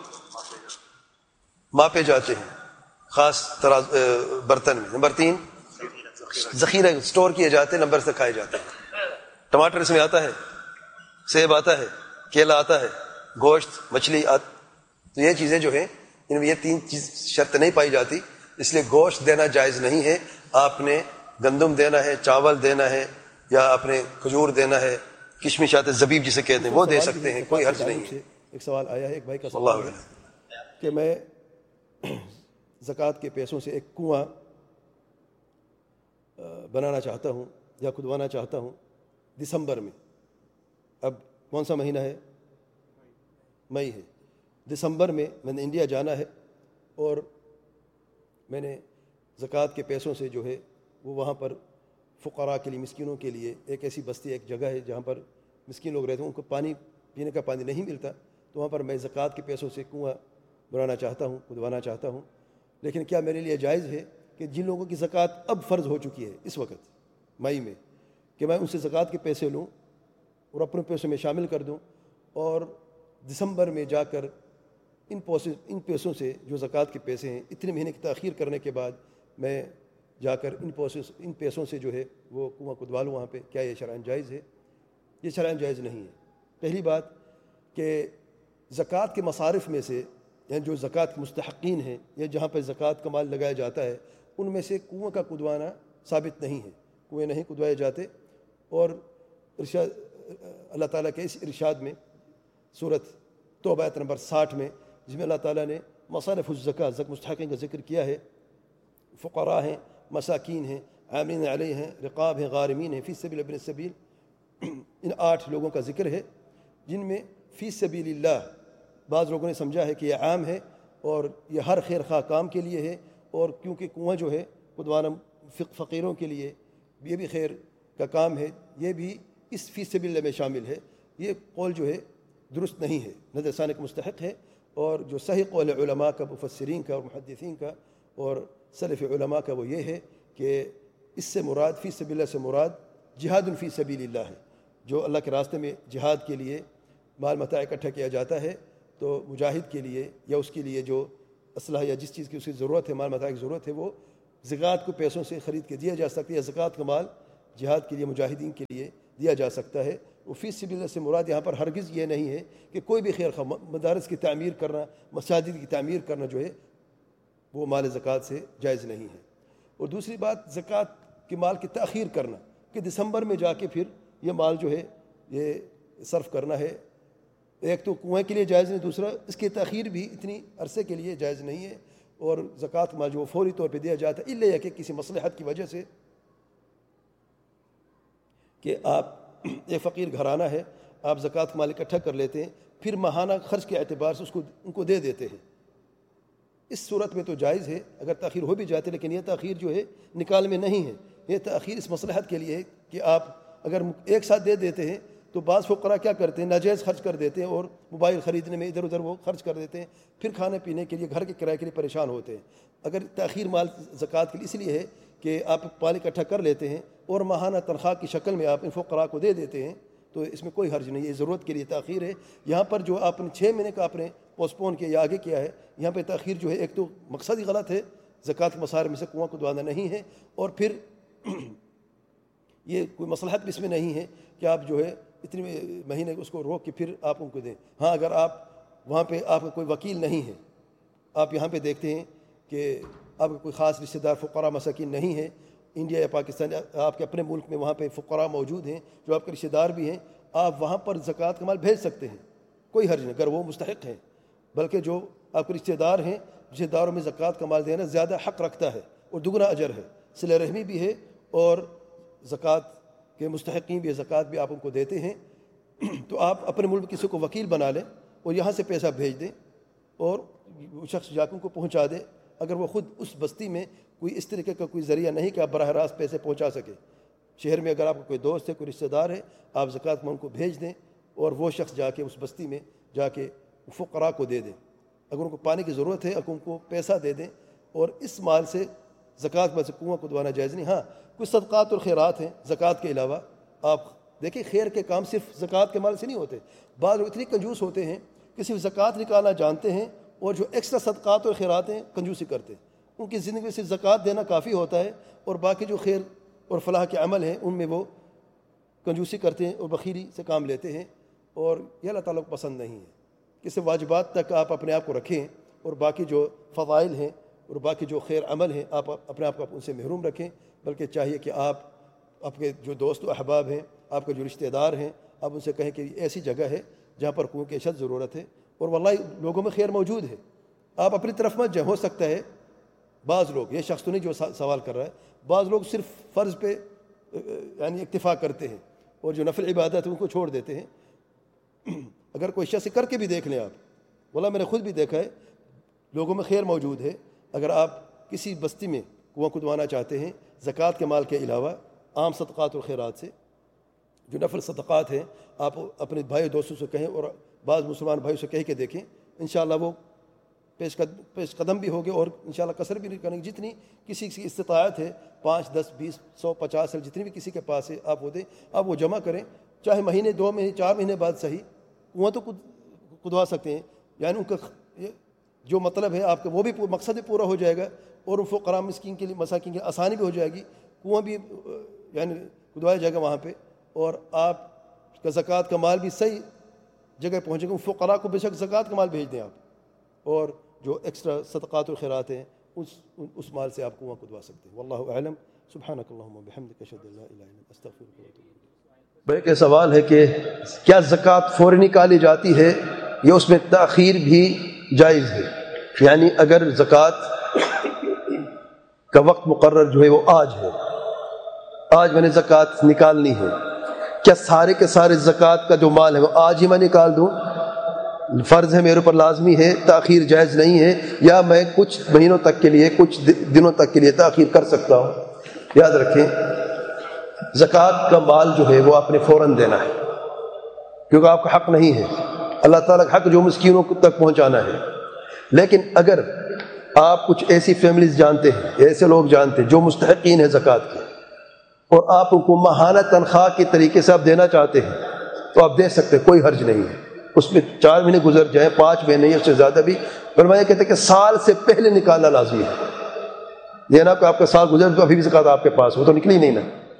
ماپے جاتے ہیں خاص تراز برتن میں. نمبر تین، ذخیرہ سٹور کیے جاتے ہیں، نمبر سے کھائے جاتے ہیں. ٹماٹر اس میں آتا ہے، سیب آتا ہے، کیلا آتا ہے، گوشت مچھلی آتا. تو یہ چیزیں جو ہیں ان میں یہ تین چیز شرط نہیں پائی جاتی، اس لیے گوشت دینا جائز نہیں ہے. آپ نے گندم دینا ہے، چاول دینا ہے، یا آپ نے کھجور دینا ہے، کشمش آتے زبیب جسے کہتے ہیں وہ دے سکتے ہیں، کوئی حرج نہیں ہے. ایک سوال آیا ہے ایک بھائی کا سوال ہے کہ میں زکوٰۃ کے پیسوں سے ایک کنواں بنانا چاہتا ہوں یا کھدوانا چاہتا ہوں دسمبر میں. اب کون سا مہینہ ہے؟ مئی ہے. دسمبر میں میں نے انڈیا جانا ہے اور میں نے زکوٰۃ کے پیسوں سے جو ہے وہ وہاں پر فقراء کے لیے، مسکینوں کے لیے، ایک ایسی بستی، ایک جگہ ہے جہاں پر مسکین لوگ رہتے ہیں، ان کو پانی پینے کا پانی نہیں ملتا. تو وہاں پر میں زکوٰۃ کے پیسوں سے کنواں بنانا چاہتا ہوں، کھدوانا چاہتا ہوں. لیکن کیا میرے لیے جائز ہے کہ جن لوگوں کی زکوٰۃ اب فرض ہو چکی ہے اس وقت مئی میں، کہ میں ان سے زکوٰۃ کے پیسے لوں اور اپنے پیسوں میں شامل کر دوں، اور دسمبر میں جا کر ان پیسوں ان پیسوں سے جو زکوٰۃ کے پیسے ہیں اتنے مہینے کی تاخیر کرنے کے بعد میں جا کر ان پیسوں ان پیسوں سے جو ہے وہ کنواں کھدوا لوں وہاں پہ؟ کیا یہ شرعاً جائز ہے؟ یہ شرعاً جائز نہیں ہے. پہلی بات کہ زکوٰۃ کے مصارف میں سے، یعنی جو زکوٰۃ کے مستحقین ہیں یا جہاں پہ زکوٰۃ کا مال لگایا جاتا ہے، ان میں سے کنواں کا کھدوانا ثابت نہیں ہے. کنویں نہیں کھدوائے جاتے. اور ارشاد اللہ تعالیٰ کے اس ارشاد میں سورۃ توبہ آیت نمبر ساٹھ میں، جس میں اللہ تعالیٰ نے مصارف الزکوٰۃ، زکوٰۃ مستحقین کا ذکر کیا ہے، فقراء ہیں، مساکین ہیں، عاملین علیہ ہیں، رقاب ہیں، غارمین ہیں، فی سبیل ابن السبیل. ان آٹھ لوگوں کا ذکر ہے جن میں فی سبیل اللہ بعض لوگوں نے سمجھا ہے کہ یہ عام ہے اور یہ ہر خیر خواہ کام کے لیے ہے. اور کیونکہ کنواں جو ہے کھدوانا فقیروں کے لیے یہ بھی خیر کا کام ہے، یہ بھی اس فی سبیل اللہ میں شامل ہے. یہ قول جو ہے درست نہیں ہے، نظر ثانی کا مستحق ہے. اور جو صحیح قول علماء کا، مفسرین کا اور محدثین کا اور سلف علماء کا وہ یہ ہے کہ اس سے مراد، فی سبیل اللہ سے مراد جہاد فی سبیل اللہ ہے. جو اللہ کے راستے میں جہاد کے لیے مال متاع اکٹھا کیا جاتا ہے، تو مجاہد کے لیے یا اس کے لیے جو اسلحہ یا جس چیز کی اس کی ضرورت ہے، مال متاع کی ضرورت ہے، وہ زکوٰۃ کو پیسوں سے خرید کے دیا جا سکتا ہے، یا زکوٰۃ کا مال جہاد کے لیے، مجاہدین کے لیے دیا جا سکتا ہے. وہ فی سبیل اللہ سے مراد یہاں پر ہرگز یہ نہیں ہے کہ کوئی بھی خیر خواہ مدارس کی تعمیر کرنا، مساجد کی تعمیر کرنا جو ہے وہ مال زکوٰۃ سے جائز نہیں ہے. اور دوسری بات، زکوٰۃ کے مال کی تاخیر کرنا، کہ دسمبر میں جا کے پھر یہ مال جو ہے یہ صرف کرنا ہے، ایک تو کنویں کے لیے جائز نہیں، دوسرا اس کی تاخیر بھی اتنی عرصے کے لیے جائز نہیں ہے. اور زکوٰۃ مال جو فوری طور پہ دیا جاتا ہے، الا کہ کسی مصلحت کی وجہ سے، کہ آپ ایک فقیر گھرانہ ہے، آپ زکوٰۃ مال اکٹھا کر لیتے ہیں، پھر ماہانہ خرچ کے اعتبار سے اس کو ان کو دے دیتے ہیں. اس صورت میں تو جائز ہے اگر تاخیر ہو بھی جاتے، لیکن یہ تاخیر جو ہے نکال میں نہیں ہے. یہ تاخیر اس مصلحت کے لیے ہے کہ آپ اگر ایک ساتھ دے دیتے ہیں تو بعض فقراء کیا کرتے ہیں، ناجائز خرچ کر دیتے ہیں اور موبائل خریدنے میں ادھر ادھر وہ خرچ کر دیتے ہیں، پھر کھانے پینے کے لیے، گھر کے کرائے کے لیے پریشان ہوتے ہیں. اگر تاخیر مال زکوٰۃ کے لیے اس لیے ہے کہ آپ مال اکٹھا کر لیتے ہیں اور ماہانہ تنخواہ کی شکل میں آپ ان فقراء کو دے دیتے ہیں، تو اس میں کوئی حرج نہیں. یہ ضرورت کے لیے تاخیر ہے. یہاں پر جو آپ نے چھ مہینے کا آپ نے پوسٹ پون کیا یا آگے کیا ہے، یہاں پہ تاخیر جو ہے ایک تو مقصد ہی غلط ہے، زکوٰۃ کے مصارف میں سے کنواں کھدوانا نہیں ہے، اور پھر یہ کوئی مصلحت بھی اس میں نہیں ہے کہ آپ جو ہے اتنے مہینے اس کو روک کے پھر آپ ان کو دیں. ہاں اگر آپ وہاں پہ آپ کا کوئی وکیل نہیں ہے, آپ یہاں پہ دیکھتے ہیں کہ آپ کا کوئی خاص رشتہ دار فقراء مساکین نہیں ہے انڈیا یا پاکستان, آپ کے اپنے ملک میں وہاں پہ فقراء موجود ہیں جو آپ کے رشتہ دار بھی ہیں, آپ وہاں پر زکوٰۃ کا مال بھیج سکتے ہیں, کوئی حرج نہیں اگر وہ مستحق ہیں. بلکہ جو آپ کے رشتہ دار ہیں, رشتہ داروں میں زکوٰۃ کا مال دینا زیادہ حق رکھتا ہے اور دگنا اجر ہے, صلہ رحمی بھی ہے اور زکوٰۃ کے مستحقین بھی زکوٰۃ بھی آپ ان کو دیتے ہیں. تو آپ اپنے ملک کسی کو وکیل بنا لیں اور یہاں سے پیسہ بھیج دیں اور وہ شخص جا کے ان کو پہنچا دے, اگر وہ خود اس بستی میں کوئی اس طریقے کا کوئی ذریعہ نہیں کہ آپ براہ راست پیسے پہنچا سکے. شہر میں اگر آپ کا کوئی دوست ہے, کوئی رشتہ دار ہے, آپ زکوٰۃ میں ان کو بھیج دیں اور وہ شخص جا کے اس بستی میں جا کے فقراء کو دے دیں. اگر ان کو پانی کی ضرورت ہے, اگر ان کو پیسہ دے دیں اور اس مال سے زکوٰۃ میں سے کنواں کھدوانا جائز نہیں. ہاں کچھ صدقات اور خیرات ہیں زکوٰۃ کے علاوہ. آپ دیکھیں خیر کے کام صرف زکوٰۃ کے مال سے نہیں ہوتے. بعض لوگ اتنی کنجوس ہوتے ہیں کہ صرف زکوٰۃ نکالنا جانتے ہیں اور جو ایکسٹرا صدقات اور خیرات ہیں کنجوسی کرتے ہیں. ان کی زندگی میں صرف زکوٰۃ دینا کافی ہوتا ہے اور باقی جو خیر اور فلاح کے عمل ہیں ان میں وہ کنجوسی کرتے ہیں اور بخیلی سے کام لیتے ہیں, اور یہ اللہ تعالیٰ کو پسند نہیں ہے. کسی واجبات تک آپ اپنے آپ کو رکھیں اور باقی جو فضائل ہیں اور باقی جو خیر عمل ہیں آپ اپنے آپ کو ان سے محروم رکھیں. بلکہ چاہیے کہ آپ آپ کے جو دوست و احباب ہیں, آپ کے جو رشتہ دار ہیں, آپ ان سے کہیں کہ ایسی جگہ ہے جہاں پر کنویں کی اشد ضرورت ہے اور واللہ لوگوں میں خیر موجود ہے, آپ اپنی طرف مت جائیں. ہو سکتا ہے بعض لوگ, یہ شخص تو نہیں جو سوال کر رہا ہے, بعض لوگ صرف فرض پہ یعنی اکتفا کرتے ہیں اور جو نفل عبادت ہے ان کو چھوڑ دیتے ہیں. اگر کوئی شخص کر کے بھی دیکھ لیں آپ, واللہ میں نے خود بھی دیکھا ہے لوگوں میں خیر موجود ہے. اگر آپ کسی بستی میں کنواں کھدوانا چاہتے ہیں زکوٰۃ کے مال کے علاوہ عام صدقات اور خیرات سے, جو نفل صدقات ہیں, آپ اپنے بھائی دوستوں سے کہیں اور بعض مسلمان بھائیوں سے کہہ کے دیکھیں, انشاءاللہ وہ پیش قدم پیش قدم بھی ہوگے اور انشاءاللہ کثر بھی نہیں کریں گے. جتنی کسی کی استطاعت ہے, پانچ دس بیس سو پچاس جتنی بھی کسی کے پاس ہے آپ وہ دیں, آپ وہ جمع کریں. چاہے مہینے دو مہینے چار مہینے بعد صحیح, کنواں تو کھدوا سکتے ہیں. یعنی ان کا جو مطلب ہے آپ کا وہ بھی مقصد بھی پورا ہو جائے گا اور ان فقراء مسکین کے لیے مساکین کے لیے آسانی بھی ہو جائے گی. کنواں بھی یعنی کھدوایا جائے گا وہاں پہ, اور آپ کا زکوٰۃ کا مال بھی صحیح جگہ پہنچے گا. فقراء کو بے شک زکوٰۃ کا مال بھیج دیں آپ, اور جو ایکسٹرا صدقات و خیرات ہیں اس اس مال سے آپ کنواں کھدوا سکتے ہیں. واللہ اعلم. سبحانک اللہم وبحمدک اشہد ان لا الہ الا انت استغفرک و اتوب الیک. بھائی کا سوال ہے کہ کیا زکوٰۃ فوری نکالی جاتی ہے یا اس میں تاخیر بھی جائز ہے؟ یعنی اگر زکوٰۃ کا وقت مقرر جو ہے وہ آج ہے, آج میں نے زکوٰۃ نکالنی ہے, کیا سارے کے سارے زکوٰۃ کا جو مال ہے وہ آج ہی میں نکال دوں؟ فرض ہے میرے اوپر, لازمی ہے, تاخیر جائز نہیں ہے, یا میں کچھ مہینوں تک کے لیے کچھ دنوں تک کے لیے تاخیر کر سکتا ہوں؟ یاد رکھیں زکوٰۃ کا مال جو ہے وہ آپ نے فوراً دینا ہے, کیونکہ آپ کا حق نہیں ہے. اللہ تعالیٰ کا حق جو مسکینوں تک پہنچانا ہے. لیکن اگر آپ کچھ ایسی فیملیز جانتے ہیں, ایسے لوگ جانتے ہیں جو مستحقین ہیں زکوٰۃ کے, اور آپ ان کو ماہانہ تنخواہ کے طریقے سے آپ دینا چاہتے ہیں تو آپ دے سکتے ہیں, کوئی حرج نہیں ہے. اس میں چار مہینے گزر جائیں, پانچ مہینے یا اس سے زیادہ بھی, علماء یہ کہتے ہیں کہ سال سے پہلے نکالنا لازمی ہے. دینا کہ آپ کا سال گزر تو ابھی بھی زکوٰۃ آپ کے پاس وہ تو نکلی نہیں نا.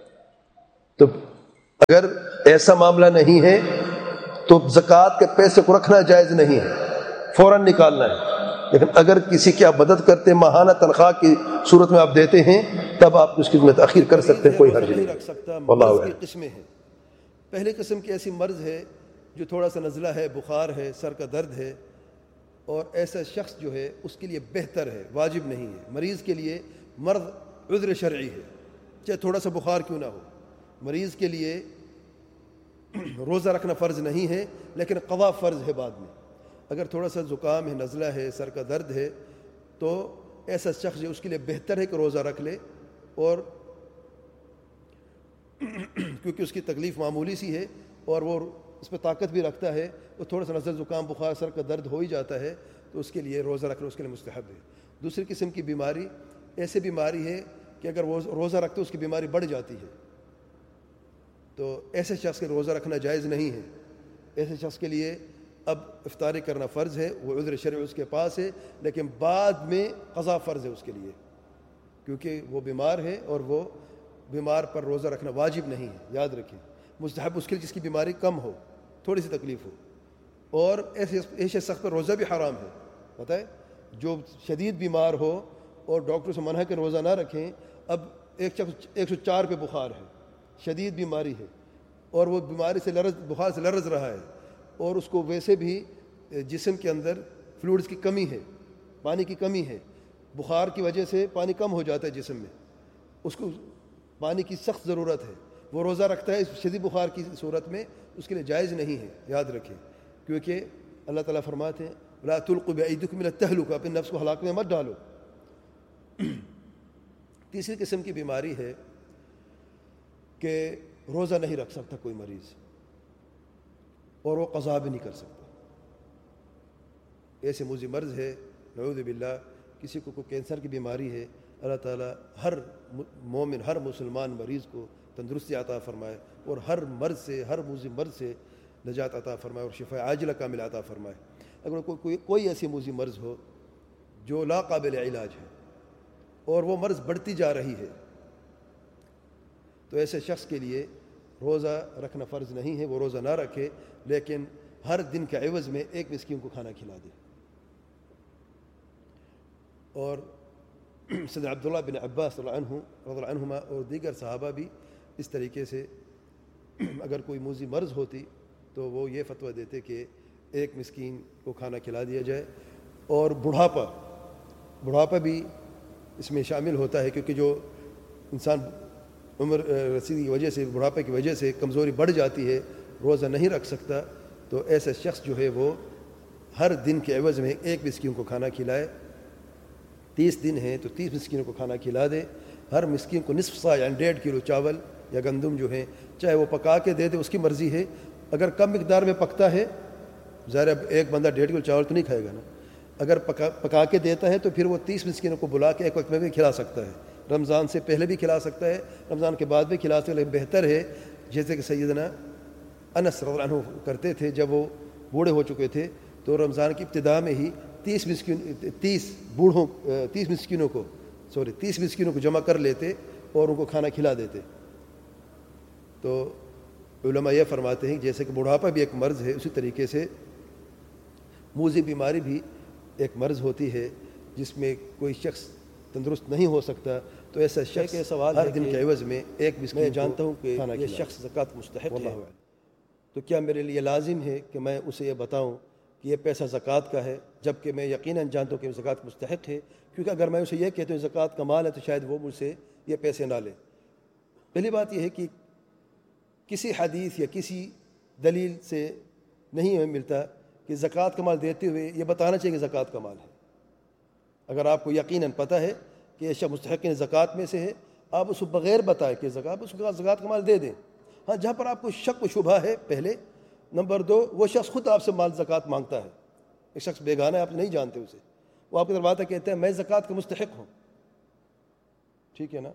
تو اگر ایسا معاملہ نہیں ہے تو زکوٰۃ کے پیسے کو رکھنا جائز نہیں ہے, فوراً نکالنا ہے. لیکن اگر کسی کی آپ مدد کرتے ہیں, ماہانہ تنخواہ کی صورت میں آپ دیتے ہیں, تب آپ اس کی میں تاخیر کر سکتے ہیں, کوئی حرج نہیں رکھ سکتا. واللہ مرض اعلم. کی قسمیں ہیں. پہلے قسم کی ایسی مرض ہے جو تھوڑا سا نزلہ ہے, بخار ہے, سر کا درد ہے, اور ایسا شخص جو ہے اس کے لیے بہتر ہے, واجب نہیں ہے. مریض کے لیے مرض عذر شرعی ہے, چاہے تھوڑا سا بخار کیوں نہ ہو. مریض کے لیے روزہ رکھنا فرض نہیں ہے, لیکن قضا فرض ہے بعد میں. اگر تھوڑا سا زکام ہے, نزلہ ہے, سر کا درد ہے, تو ایسا شخص جو اس کے لیے بہتر ہے کہ روزہ رکھ لے, اور کیونکہ اس کی تکلیف معمولی سی ہے اور وہ اس پہ طاقت بھی رکھتا ہے, تو تھوڑا سا نزلہ زکام بخار سر کا درد ہو ہی جاتا ہے, تو اس کے لیے روزہ رکھنا اس کے لیے مستحب ہے. دوسری قسم کی بیماری ایسی بیماری ہے کہ اگر وہ روزہ رکھتے اس کی بیماری بڑھ جاتی ہے, تو ایسے شخص کے روزہ رکھنا جائز نہیں ہے. ایسے شخص کے لیے اب افطاری کرنا فرض ہے, وہ عذر شرعی اس کے پاس ہے, لیکن بعد میں قضا فرض ہے اس کے لیے, کیونکہ وہ بیمار ہے اور وہ بیمار پر روزہ رکھنا واجب نہیں ہے، یاد رکھیں، مستحب اس کے لیے جس کی بیماری کم ہو، تھوڑی سی تکلیف ہو، اور ایسے ایسے شخص پر روزہ بھی حرام ہے، پتہ ہے، جو شدید بیمار ہو اور ڈاکٹر سے منع ہے کہ روزہ نہ رکھیں. اب ایک شخص ایک سو چار پہ بخار ہے، شدید بیماری ہے، اور وہ بیماری سے لرز بخار سے لرز رہا ہے، اور اس کو ویسے بھی جسم کے اندر فلوئڈز کی کمی ہے، پانی کی کمی ہے، بخار کی وجہ سے پانی کم ہو جاتا ہے جسم میں، اس کو پانی کی سخت ضرورت ہے، وہ روزہ رکھتا ہے اس شدید بخار کی صورت میں، اس کے لیے جائز نہیں ہے، یاد رکھیں، کیونکہ اللہ تعالیٰ فرماتے ہیں لا تلقوا بأيديكم إلى التهلكة، اپنے نفس کو ہلاک میں مت ڈالو. تیسری قسم کی بیماری ہے کہ روزہ نہیں رکھ سکتا کوئی مریض، اور وہ قضا بھی نہیں کر سکتا. ایسے موذی مرض ہے، نعوذ باللہ، کسی کو کوئی کینسر کی بیماری ہے، اللہ تعالیٰ ہر مومن، ہر مسلمان مریض کو تندرستی عطا فرمائے، اور ہر مرض سے، ہر موذی مرض سے نجات عطا فرمائے، اور شفاء عاجلہ کامل عطا فرمائے. اگر کوئی کوئی ایسی موذی مرض ہو جو لا قابل علاج ہے اور وہ مرض بڑھتی جا رہی ہے، تو ایسے شخص کے لیے روزہ رکھنا فرض نہیں ہے، وہ روزہ نہ رکھے، لیکن ہر دن کے عوض میں ایک مسکین کو کھانا کھلا دے. اور سیدنا عبداللہ بن عباس رضی اللہ عنہ رضی اللہ عنہما اور دیگر صحابہ بھی اس طریقے سے اگر کوئی موذی مرض ہوتی تو وہ یہ فتویٰ دیتے کہ ایک مسکین کو کھانا کھلا دیا جائے. اور بڑھاپا بڑھاپا بھی اس میں شامل ہوتا ہے، کیونکہ جو انسان عمر رسیدگی کی وجہ سے، بڑھاپے کی وجہ سے کمزوری بڑھ جاتی ہے، روزہ نہیں رکھ سکتا، تو ایسا شخص جو ہے وہ ہر دن کے عوض میں ایک مسکین کو کھانا کھلائے. تیس دن ہیں تو تیس مسکینوں کو کھانا کھلا دے. ہر مسکین کو نصف سا یعنی ڈیڑھ کلو چاول یا گندم جو ہیں چاہے وہ پکا کے دے دے، اس کی مرضی ہے. اگر کم مقدار میں پکتا ہے، ظاہر اب ایک بندہ ڈیڑھ کلو چاول تو نہیں کھائے گا نا، اگر پکا پکا کے دیتا ہے تو پھر وہ تیس مسکینوں کو بلا کے ایک وقت میں بھی کھلا سکتا ہے. رمضان سے پہلے بھی کھلا سکتا ہے، رمضان کے بعد بھی کھلا سکتا ہے، لیکن بہتر ہے جیسے کہ سیدنا انس رضی اللہ عنہ کرتے تھے. جب وہ بوڑھے ہو چکے تھے تو رمضان کی ابتدا میں ہی تیس مسکین تیس بوڑھوں تیس مسکینوں کو سوری تیس مسکینوں کو جمع کر لیتے اور ان کو کھانا کھلا دیتے. تو علماء یہ فرماتے ہیں کہ جیسے کہ بڑھاپا بھی ایک مرض ہے، اسی طریقے سے موذی بیماری بھی ایک مرض ہوتی ہے جس میں کوئی شخص تندرست نہیں ہو سکتا، تو ایسا شخص سوال ہر دن کے عوض میں ایک مسکین، میں جانتا ہوں کہ یہ شخص زکوٰۃ مستحق ہے، تو کیا میرے لیے لازم ہے کہ میں اسے یہ بتاؤں کہ یہ پیسہ زکوٰۃ کا ہے، جبکہ میں یقیناً جانتا ہوں کہ زکوٰۃ مستحق ہے؟ کیونکہ اگر میں اسے یہ کہتا ہوں زکوٰۃ کا مال ہے تو شاید وہ مجھ سے یہ پیسے نہ لے. پہلی بات یہ ہے کہ کسی حدیث یا کسی دلیل سے نہیں ہمیں ملتا کہ زکوٰۃ کا مال دیتے ہوئے یہ بتانا چاہیے کہ زکوٰۃ کا مال ہے. اگر آپ کو یقیناً پتہ ہے کہ یہ شخص مستحقین زکوٰۃ میں سے ہے، آپ اس کو بغیر بتائے کہ زکوٰۃ اس کو زکوٰۃ کا مال دے دیں. ہاں، جہاں پر آپ کو شک و شبہ ہے، پہلے نمبر دو، وہ شخص خود آپ سے مال زکوٰۃ مانگتا ہے، ایک شخص بیگانہ ہے، آپ نہیں جانتے اسے، وہ آپ کے دروازہ کہتے ہیں میں زکوٰۃ کا مستحق ہوں، ٹھیک ہے نا؟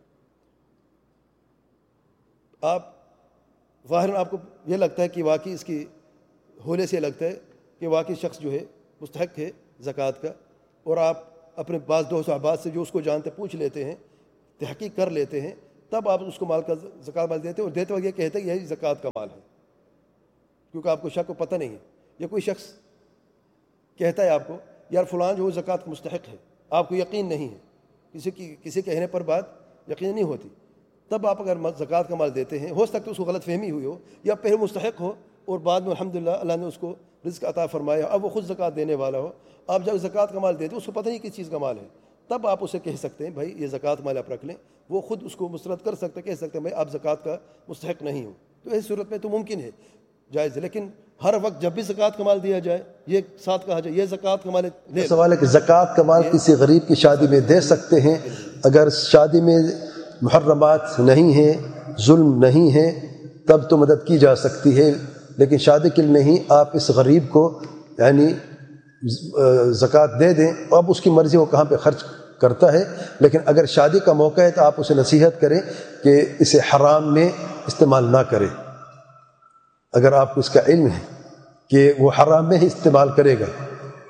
آپ ظاہراً آپ کو یہ لگتا ہے کہ واقعی اس کی ہولے سے لگتا ہے کہ واقعی شخص جو ہے مستحق ہے زکوٰۃ کا، اور آپ اپنے بعض دوست احباب سے جو اس کو جانتے پوچھ لیتے ہیں، تحقیق کر لیتے ہیں، تب آپ اس کو مال کا زکوٰۃ مال دیتے ہیں، اور دیتے وقت یہ کہتے ہیں کہ یہی زکوٰۃ کا مال ہے، کیونکہ آپ کو شک کو پتہ نہیں ہے. یا کوئی شخص کہتا ہے آپ کو یار فلان جو زکوٰۃ کا مستحق ہے، آپ کو یقین نہیں ہے، کسی کی کسی کہنے پر بات یقین نہیں ہوتی، تب آپ اگر زکوٰۃ کا مال دیتے ہیں، ہو سکتا ہے اس کو غلط فہمی ہوئی ہو، یا پہلے مستحق ہو اور بعد میں الحمدللہ اللہ نے اس کو رزق عطا فرمایا، اب وہ خود زکوٰۃ دینے والا ہو. آپ جب زکوٰۃ کا مال دیتے ہیں اس کو پتہ نہیں کس چیز کا مال ہے، تب آپ اسے کہہ سکتے ہیں بھائی یہ زکوٰۃ مال آپ رکھ لیں، وہ خود اس کو مسترد کر سکتے، کہہ سکتے ہیں بھائی آپ زکوٰۃ کا مستحق نہیں ہو. تو ایسی صورت میں تو ممکن ہے، جائز ہے. لیکن ہر وقت جب بھی زکوٰۃ کا مال دیا جائے، یہ ساتھ کہا جائے یہ زکوٰۃ کا مال ہے. سوال ہے کہ زکوٰۃ کا مال کسی غریب کی شادی میں دے سکتے ہیں؟ اگر شادی میں محرمات نہیں ہیں، ظلم نہیں ہے، تب تو مدد کی جا سکتی ہے، لیکن شادی کے لیے نہیں. آپ اس غریب کو یعنی زکوٰۃ دے دیں، اب اس کی مرضی وہ کہاں پہ خرچ کرتا ہے، لیکن اگر شادی کا موقع ہے تو آپ اسے نصیحت کریں کہ اسے حرام میں استعمال نہ کرے. اگر آپ کو اس کا علم ہے کہ وہ حرام میں ہی استعمال کرے گا،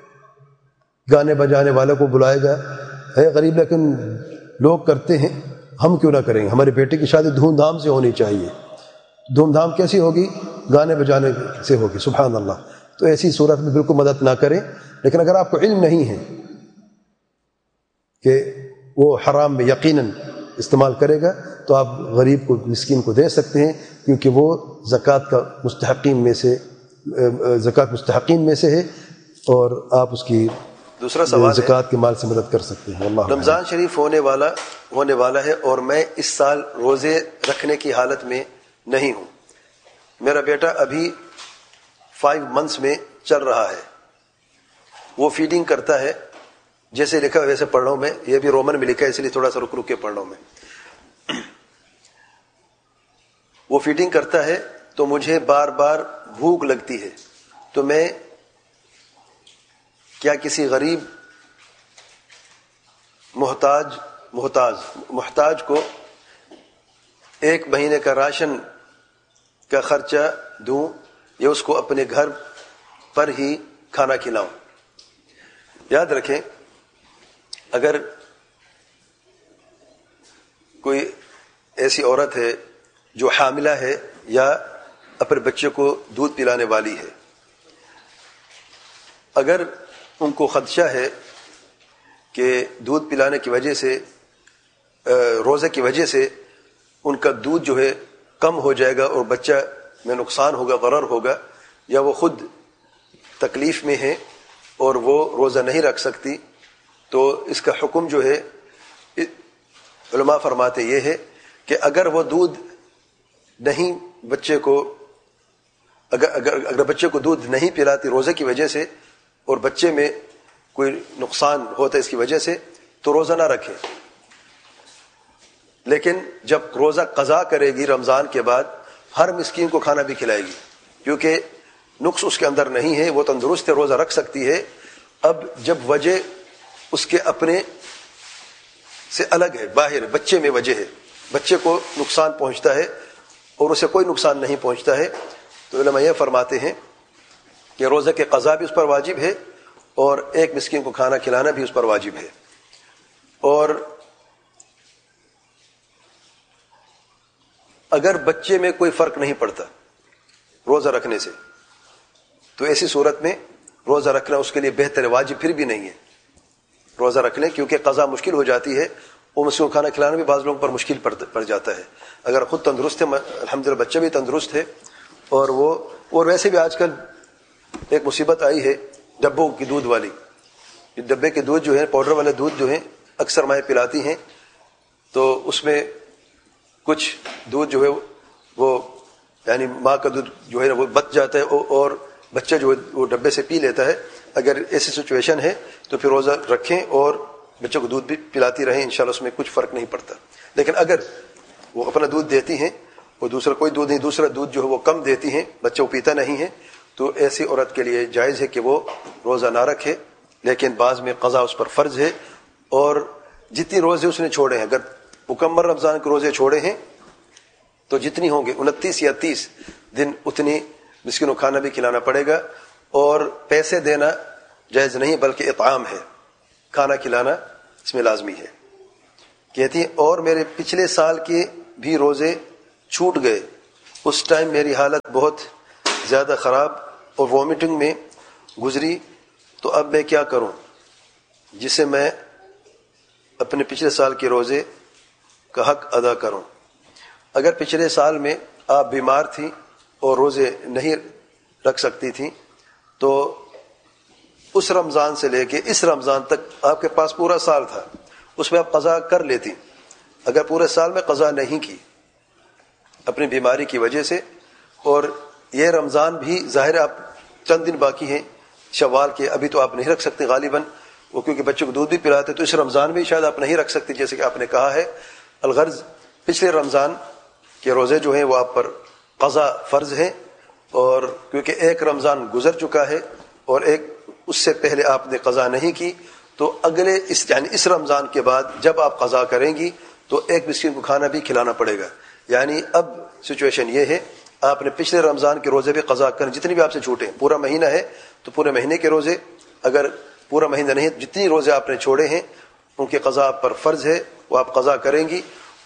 گانے بجانے والوں کو بلائے گا، ہے غریب لیکن لوگ کرتے ہیں، ہم کیوں نہ کریں گے؟ ہمارے بیٹے کی شادی دھوم دھام سے ہونی چاہیے. دھوم دھام کیسی ہوگی؟ گانے بجانے سے ہوگی. سبحان اللہ. تو ایسی صورت میں بالکل مدد نہ کریں. لیکن اگر آپ کو علم نہیں ہے کہ وہ حرام میں یقیناً استعمال کرے گا تو آپ غریب کو مسکین کو دے سکتے ہیں، کیونکہ وہ زکوٰۃ کا مستحقین میں سے زکوٰۃ مستحقین میں سے ہے، اور آپ اس کی دوسرا سوال زکوٰۃ کے مال سے مدد کر سکتے ہیں. اللہ رمضان شریف ہونے والا ہونے والا ہے اور میں اس سال روزے رکھنے کی حالت میں نہیں ہوں. میرا بیٹا ابھی فائیو منتھس میں چل رہا ہے. وہ فیڈنگ کرتا ہے، جیسے لکھا ویسے پڑھ رہا ہوں میں. یہ بھی رومن میں لکھا ہے، اس لیے تھوڑا سا رک رک کے پڑھ رہا ہوں میں. وہ فیڈنگ کرتا ہے تو مجھے بار بار بھوک لگتی ہے، تو میں کیا کسی غریب محتاج محتاج محتاج کو ایک مہینے کا راشن کا خرچہ دوں یا اس کو اپنے گھر پر ہی کھانا کھلاؤں؟ یاد رکھیں، اگر کوئی ایسی عورت ہے جو حاملہ ہے یا اپنے بچے کو دودھ پلانے والی ہے، اگر ان کو خدشہ ہے کہ دودھ پلانے کی وجہ سے روزے کی وجہ سے ان کا دودھ جو ہے کم ہو جائے گا اور بچہ میں نقصان ہوگا، ضرر ہوگا، یا وہ خود تکلیف میں ہے اور وہ روزہ نہیں رکھ سکتی، تو اس کا حکم جو ہے علماء فرماتے یہ ہے کہ اگر وہ دودھ نہیں بچے کو اگر اگر اگر بچے کو دودھ نہیں پلاتی روزے کی وجہ سے اور بچے میں کوئی نقصان ہوتا ہے اس کی وجہ سے، تو روزہ نہ رکھے. لیکن جب روزہ قضا کرے گی رمضان کے بعد، ہر مسکین کو کھانا بھی کھلائے گی، کیونکہ نقص اس کے اندر نہیں ہے، وہ تندرست ہے، روزہ رکھ سکتی ہے. اب جب وجہ اس کے اپنے سے الگ ہے، باہر بچے میں وجہ ہے، بچے کو نقصان پہنچتا ہے اور اسے کوئی نقصان نہیں پہنچتا ہے، تو علماء یہ فرماتے ہیں کہ روزہ کے قضا بھی اس پر واجب ہے اور ایک مسکین کو کھانا کھلانا بھی اس پر واجب ہے. اور اگر بچے میں کوئی فرق نہیں پڑتا روزہ رکھنے سے، تو ایسی صورت میں روزہ رکھنا اس کے لیے بہتر ہے، واجب پھر بھی نہیں ہے روزہ رکھ لیں، کیونکہ قضا مشکل ہو جاتی ہے. وہ مسکین کو کھانا کھلانا بھی بعض لوگوں پر مشکل پڑ جاتا ہے. اگر خود تندرست ہے، الحمدللہ بچہ بھی تندرست ہے، اور وہ اور ویسے بھی آج کل ایک مصیبت آئی ہے ڈبوں کی دودھ والی. ڈبے کے دودھ جو ہے، پاؤڈر والے دودھ جو ہیں، اکثر مائیں پلاتی ہیں، تو اس میں کچھ دودھ جو ہے وہ یعنی ماں کا دودھ جو ہے وہ بچ جاتا ہے اور بچہ جو ہے وہ ڈبے سے پی لیتا ہے. اگر ایسی سچویشن ہے تو پھر روزہ رکھیں اور بچوں کو دودھ بھی پلاتی رہیں، انشاءاللہ اس میں کچھ فرق نہیں پڑتا. لیکن اگر وہ اپنا دودھ دیتی ہیں اور دوسرا کوئی دودھ نہیں، دوسرا دودھ جو ہے وہ کم دیتی ہیں، بچہ وہ پیتا نہیں ہے، تو ایسی عورت کے لیے جائز ہے کہ وہ روزہ نہ رکھے. لیکن بعض میں قضا اس پر فرض ہے، اور جتنی روزے اس نے چھوڑے ہیں، اگر مکمل رمضان کے روزے چھوڑے ہیں تو جتنی ہوں گے انتیس یا تیس دن اتنی مسکینوں کو کھانا بھی کھلانا پڑے گا. اور پیسے دینا جائز نہیں بلکہ اطعام ہے، کھانا کھلانا اس میں لازمی ہے. کہتی ہیں اور میرے پچھلے سال کے بھی روزے چھوٹ گئے، اس ٹائم میری حالت بہت زیادہ خراب اور وومٹنگ میں گزری، تو اب میں کیا کروں جس سے میں اپنے پچھلے سال کے روزے کا حق ادا کروں؟ اگر پچھلے سال میں آپ بیمار تھیں اور روزے نہیں رکھ سکتی تھیں تو اس رمضان سے لے کے اس رمضان تک آپ کے پاس پورا سال تھا، اس میں آپ قضا کر لیتی. اگر پورے سال میں قضا نہیں کی اپنی بیماری کی وجہ سے، اور یہ رمضان بھی ظاہر آپ چند دن باقی ہیں شوال کے، ابھی تو آپ نہیں رکھ سکتے غالباً، وہ کیونکہ بچوں کو دودھ بھی پلاتے، تو اس رمضان میں شاید آپ نہیں رکھ سکتے جیسے کہ آپ نے کہا ہے. الغرض پچھلے رمضان کے روزے جو ہیں وہ آپ پر قضا فرض ہیں، اور کیونکہ ایک رمضان گزر چکا ہے اور ایک اس سے پہلے آپ نے قضا نہیں کی، تو اگلے اس یعنی اس رمضان کے بعد جب آپ قضا کریں گی تو ایک مسکین کو کھانا بھی کھلانا پڑے گا. یعنی اب سچویشن یہ ہے، آپ نے پچھلے رمضان کے روزے بھی قضا کریں، جتنی بھی آپ سے چھوٹے، پورا مہینہ ہے تو پورے مہینے کے روزے، اگر پورا مہینہ نہیں جتنی روزے آپ نے چھوڑے ہیں ان کے قضا آپ پر فرض ہے، وہ آپ قضا کریں گی.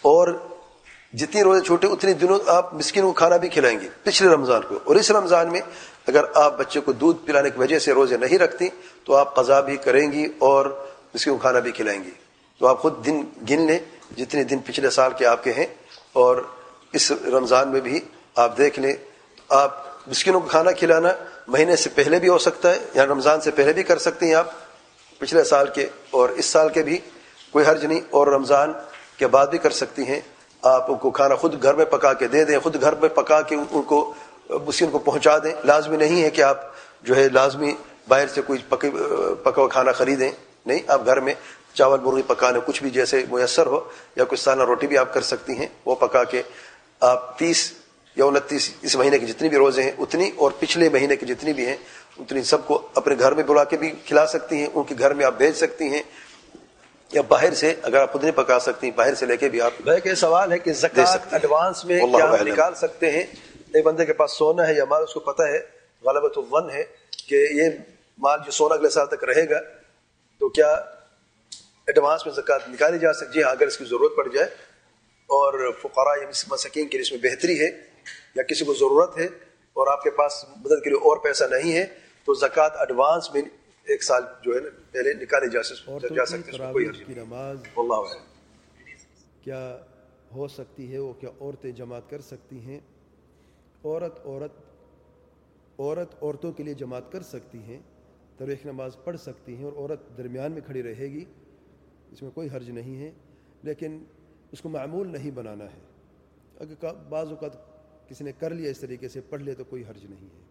اور جتنی روزے چھوٹے اتنی دنوں آپ مسکین کو کھانا بھی کھلائیں گے پچھلے رمضان کو. اور اس رمضان میں اگر آپ بچے کو دودھ پلانے کی وجہ سے روزے نہیں رکھتی تو آپ قضا بھی کریں گی اور مسکین کو کھانا بھی کھلائیں گی. تو آپ خود دن گن لیں جتنے دن پچھلے سال کے آپ کے ہیں, اور اس رمضان میں بھی آپ دیکھ لیں. آپ مسکینوں کو کھانا کھلانا مہینے سے پہلے بھی ہو سکتا ہے, یا رمضان سے پہلے بھی کر سکتے ہیں آپ پچھلے سال کے, اور اس سال کے بھی کوئی حرج نہیں, اور رمضان کے بعد بھی کر سکتی ہیں. آپ ان کو کھانا خود گھر میں پکا کے دے دیں, خود گھر میں پکا کے ان کو مسکین کو پہنچا دیں. لازمی نہیں ہے کہ آپ جو ہے لازمی باہر سے کوئی پکا ہوا کھانا خریدیں, نہیں, آپ گھر میں چاول مرغی پکانے کچھ بھی جیسے میسر ہو, یا کچھ سالہ روٹی بھی آپ کر سکتی ہیں, وہ پکا کے آپ تیس یا انتیس اس مہینے کے جتنی بھی روزے ہیں اتنی, اور پچھلے مہینے کے جتنی بھی ہیں اتنی سب کو اپنے گھر میں بلا کے بھی کھلا سکتی ہیں, ان کے گھر میں آپ بھیج سکتی ہیں, یا باہر سے اگر آپ خود نہیں پکا سکتی باہر سے لے کے بھی آپ. بھائی کہ سوال ہے کہ زکوٰۃ ایڈوانس میں کیا ہم نکال سکتے ہیں؟ ایک بندے کے پاس سونا ہے یا مال, اس کو پتہ ہے غلبۃ الظن ہے کہ یہ مال جو سونا اگلے سال تک رہے گا, تو کیا ایڈوانس میں زکوٰۃ نکالی جا سکتی؟ جی ہاں, اگر اس کی ضرورت پڑ جائے اور فقراء یا مساکین کے لیے اس میں بہتری ہے, یا کسی کو ضرورت ہے اور آپ کے پاس مدد کے لیے اور پیسہ نہیں ہے, تو زکوٰۃ ایڈوانس میں ایک سال جو ہے نا پہلے نکالے جا سکتے جا سکتے ہیں. کوئی کی نماز اللہ کیا ہو سکتی ہے, وہ کیا عورتیں جماعت کر سکتی ہیں؟ عورت عورت عورت عورتوں کے لیے جماعت کر سکتی ہیں, تراویح نماز پڑھ سکتی ہیں, اور عورت درمیان میں کھڑی رہے گی, اس میں کوئی حرج نہیں ہے, لیکن اس کو معمول نہیں بنانا ہے. اگر بعض اوقات کسی نے کر لیا اس طریقے سے پڑھ لے تو کوئی حرج نہیں ہے.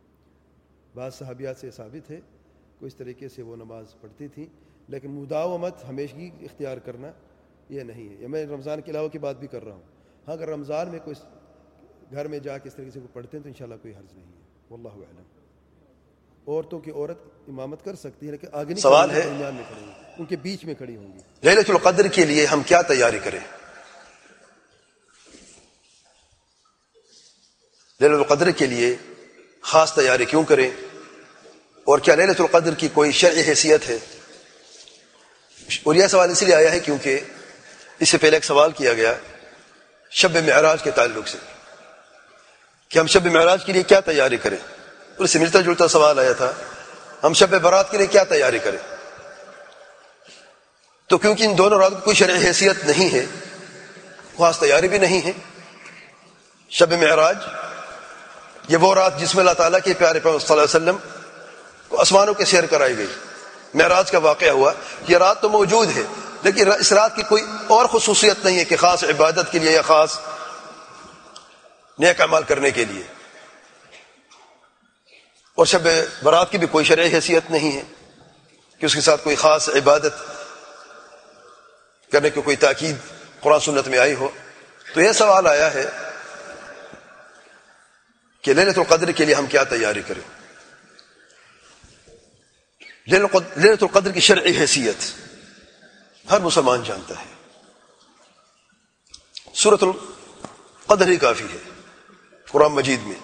بعض صحابیات سے ثابت ہے کہ اس طریقے سے وہ نماز پڑھتی تھیں, لیکن مداومت ہمیشگی اختیار کرنا یہ نہیں ہے. یا میں رمضان کے علاوہ کی بات بھی کر رہا ہوں. ہاں, اگر رمضان میں کوئی گھر میں جا کے اس طریقے سے پڑھتے ہیں تو انشاءاللہ کوئی حرج نہیں ہے. واللہ اعلم. عورتوں کی عورت امامت کر سکتی ہے, لیکن آگے نہیں سوال ہے درمیان میں کھڑی ہوں, ان کے بیچ میں کھڑی ہوں گی. لیلۃ القدر کے لیے ہم کیا تیاری کریں؟ لیلۃ القدر کے لیے خاص تیاری کیوں کریں, اور کیا لیلۃ القدر کی کوئی شرعی حیثیت ہے؟ اور یہ سوال اس لیے آیا ہے کیونکہ اس سے پہلے ایک سوال کیا گیا شب معراج کے تعلق سے کہ ہم شب معراج کے لیے کیا تیاری کریں, اور اس سے ملتا جلتا سوال آیا تھا ہم شب برات کے لیے کیا تیاری کریں. تو کیونکہ ان دونوں راتوں کی کوئی شرعی حیثیت نہیں ہے, خاص تیاری بھی نہیں ہے. شب معراج یہ وہ رات جس میں اللہ تعالیٰ کے پیارے پیغمبر صلی اللہ علیہ وسلم کو آسمانوں کے سیر کرائی گئی. معراج کا واقعہ ہوا, یہ رات تو موجود ہے لیکن اس رات کی کوئی اور خصوصیت نہیں ہے کہ خاص عبادت کے لیے یا خاص نیک اعمال کرنے کے لیے. اور شب برات کی بھی کوئی شرعی حیثیت نہیں ہے کہ اس کے ساتھ کوئی خاص عبادت کرنے کی کوئی تاکید قرآن سنت میں آئی ہو. تو یہ سوال آیا ہے کہ لیلۃ القدر کے لیے ہم کیا تیاری کریں. لیلۃ القدر کی شرعی حیثیت ہر مسلمان جانتا ہے. سورۃ القدر ہی کافی ہے قرآن مجید میں.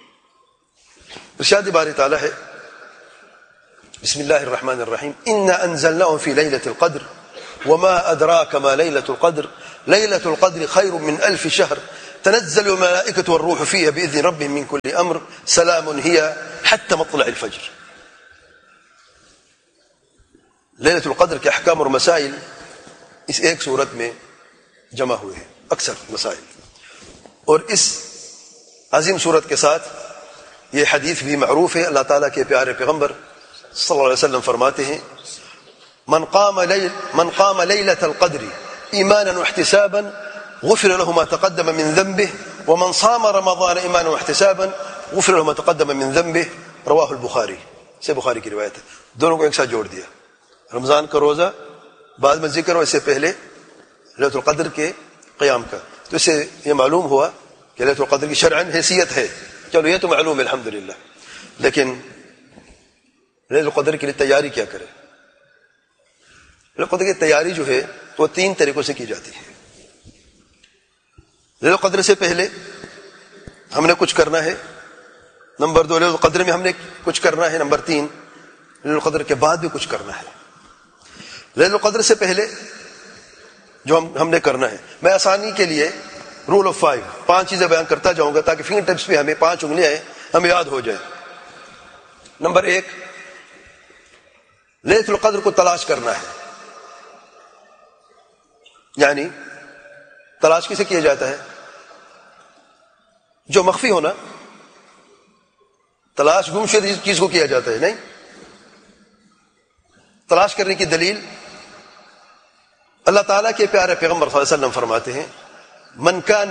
ارشاد باری تعالیٰ ہے بسم اللہ الرحمن الرحیم انا انزلناه في ليلة القدر وما ادراك ما ليلة القدر ليلة القدر خير من الف شهر تنزل الملائكة والروح فيها بإذن ربهم من كل امر سلام هي حتى مطلع الفجر. لیلۃ القدر کے احکام اور مسائل اس ایک صورت میں جمع ہوئے ہیں, اکثر مسائل. اور اس عظیم صورت کے ساتھ یہ حدیث بھی معروف ہے, اللہ تعالیٰ کے پیارے پیغمبر صلی اللہ علیہ وسلم فرماتے ہیں من قام لیل من قام لیلۃ القدر ایمانا واحتسابا غفر له ما تقدم من ذنبه ومن صام رمضان ایمانا واحتسابا غفر له ما تقدم من ذنبه رواہ البخاری. سے بخاری کی روایت ہے. دونوں کو ایک ساتھ جوڑ دیا, رمضان کا روزہ بعد میں ذکر ہو, اس سے پہلے لیلۃ القدر کے قیام کا. تو اس سے یہ معلوم ہوا کہ لیلۃ القدر کی شرعاً حیثیت ہے. چلو یہ تو معلوم ہے الحمدللہ, لیکن لیلۃ القدر کے لیے تیاری کیا کرے؟ لیلۃ القدر کی تیاری جو ہے وہ تین طریقوں سے کی جاتی ہے. لیلۃ القدر سے پہلے ہم نے کچھ کرنا ہے, نمبر دو لیلۃ القدر میں ہم نے کچھ کرنا ہے, نمبر تین لیلۃ القدر کے بعد بھی کچھ کرنا ہے. لیلۃ القدر سے پہلے جو ہم ہم نے کرنا ہے. میں آسانی کے لیے رول آف فائیو پانچ چیزیں بیان کرتا جاؤں گا تاکہ فنگر ٹپس پہ ہمیں پانچ انگلیاں ہیں ہمیں یاد ہو جائے. نمبر ایک، لیلۃ القدر کو تلاش کرنا ہے. یعنی تلاش کسے کیا جاتا ہے؟ جو مخفی ہونا. تلاش گمشدہ چیز کو کیا جاتا ہے. نہیں، تلاش کرنے کی دلیل اللہ تعالیٰ کے پیارے پیغمبر صلی اللہ علیہ وسلم فرماتے ہیں من کان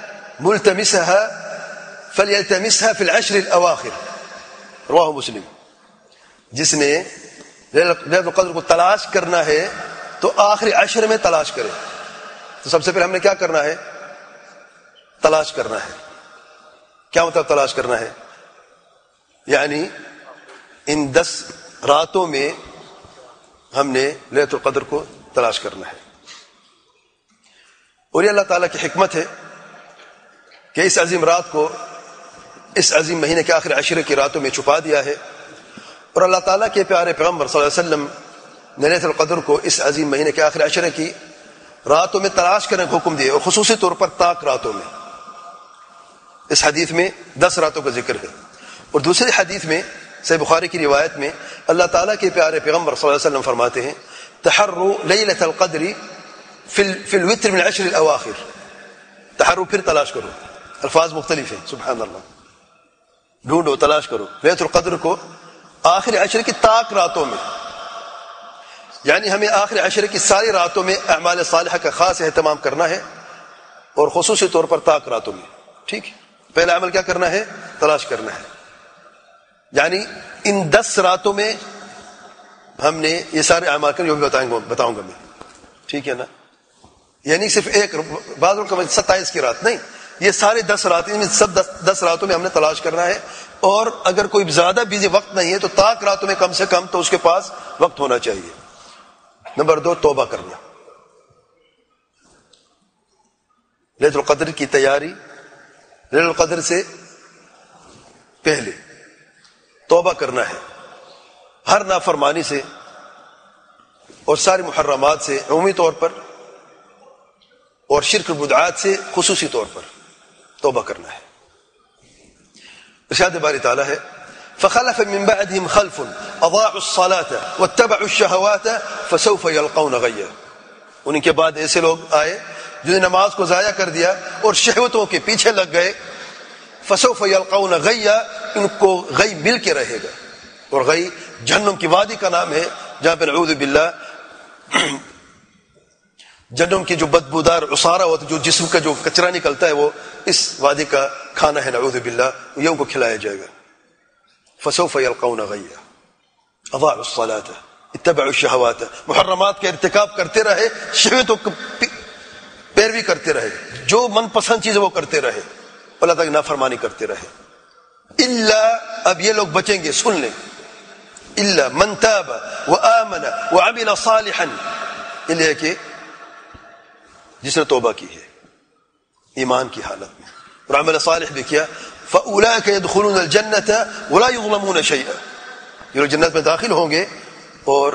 ملتمسها فلیلتمسها فی العشر الاواخر، رواہ مسلم. جس نے لیلۃ القدر کو تلاش کرنا ہے تو آخری عشر میں تلاش کرے. تو سب سے پہلے ہم نے کیا کرنا ہے؟ تلاش کرنا ہے. کیا مطلب تلاش کرنا ہے؟ یعنی ان دس راتوں میں ہم نے لیلۃ القدر کو تلاش کرنا ہے. اور یہ اللہ تعالیٰ کی حکمت ہے کہ اس عظیم رات کو اس عظیم مہینے کے آخر عشرے کی راتوں میں چھپا دیا ہے. اور اللہ تعالیٰ کے پیارے پیغمبر صلی اللہ علیہ وسلم نے لیلۃ القدر کو اس عظیم مہینے کے آخر عشرے کی راتوں میں تلاش کرنے کا حکم دیا، اور خصوصی طور پر طاق راتوں میں. اس حدیث میں دس راتوں کا ذکر ہے. اور دوسری حدیث میں صحیح بخاری کی روایت میں اللہ تعالیٰ کے پیارے پیغمبر صلی اللہ علیہ وسلم فرماتے ہیں تحروا لیلۃ القدر فی فی الوتر من العشر الاواخر. تحروا پھر تلاش کرو، الفاظ مختلف ہیں. سبحان اللہ. ڈھونڈو، تلاش کرو لیلۃ القدر کو آخر عشر کی طاق راتوں میں. یعنی ہمیں آخر عشر کی ساری راتوں میں اعمال صالحہ کا خاص اہتمام کرنا ہے، اور خصوصی طور پر طاق راتوں میں. ٹھیک ہے، پہلا عمل کیا کرنا ہے؟ تلاش کرنا ہے. یعنی ان دس راتوں میں ہم نے یہ سارے اعمال کر، جو بھی بتائیں گا بتاؤں گا میں. ٹھیک ہے نا؟ یعنی صرف ایک بعض کا ستائیس کی رات نہیں، یہ سارے دس راتیں سب دس, دس راتوں میں ہم نے تلاش کرنا ہے. اور اگر کوئی زیادہ بزی وقت نہیں ہے تو طاق راتوں میں کم سے کم تو اس کے پاس وقت ہونا چاہیے. نمبر دو، توبہ کرنا. لیلۃ القدر کی تیاری لیلۃ القدر سے پہلے توبہ کرنا ہے، ہر نافرمانی سے اور ساری محرمات سے عمومی طور پر، اور شرک بدعات سے خصوصی طور پر توبہ کرنا ہے. ارشاد باری تعالیٰ ہے فخلف من بعدهم خلف اضاعوا الصلاة واتبعوا الشهوات فسوف يلقون غيا. ان کے بعد ایسے لوگ آئے جنہوں نے نماز کو ضائع کر دیا اور شہوتوں کے پیچھے لگ گئے. فسوف يلقون غيا، ان کو غی مل کے رہے گا. اور غی جہنم کی وادی کا نام ہے جہاں پہ نعوذ باللہ جہنم کی جو بدبودار عصارہ ہوتا ہے، جو جسم کا جو کچرا نکلتا ہے، وہ اس وادی کا کھانا ہے نعوذ باللہ. یہ ان کو کھلایا جائے گا. فسوف يلقون غيا اضاعوا الصلاة اتبعوا الشهوات، محرمات کا ارتکاب کرتے رہے، شہوتوں کو پیروی کرتے رہے، جو من پسند چیز وہ کرتے رہے، اللہ تعالیٰ کی نافرمانی کرتے رہے. الا، اب یہ لوگ بچیں گے، سن لیں، الا من تاب وآمن وعمل صالحا، الا کہ جس نے توبہ کی ہے ایمان کی حالت میں اور عمل صالح بھی کیا. فَأُولَٰئِكَ يَدْخُلُونَ الْجَنَّةَ وَلَا يُظْلَمُونَ شَيْئًا، یہ لوگ جنت میں داخل ہوں گے اور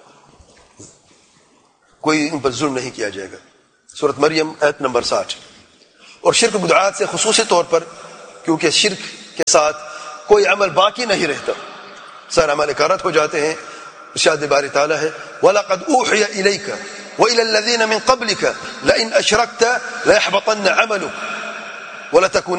کوئی ان پر ظلم نہیں کیا جائے گا. سورۃ مریم آیت نمبر ساٹھ. اور شرک بدعات سے خصوصی طور پر، کیونکہ شرک کے ساتھ کوئی عمل باقی نہیں رہتا، سارے عمل کارت ہو جاتے ہیں. ارشاد باری تعالیٰ ہے وَلَقَدْ أُوحِيَ إِلَيْكَ وَإِلَى الَّذِينَ مِن قَبْلِكَ لَئِنْ أَشْرَكْتَ لَيَحْبَطَنَّ عَمَلُكَ وَلَتَكُونَنَّ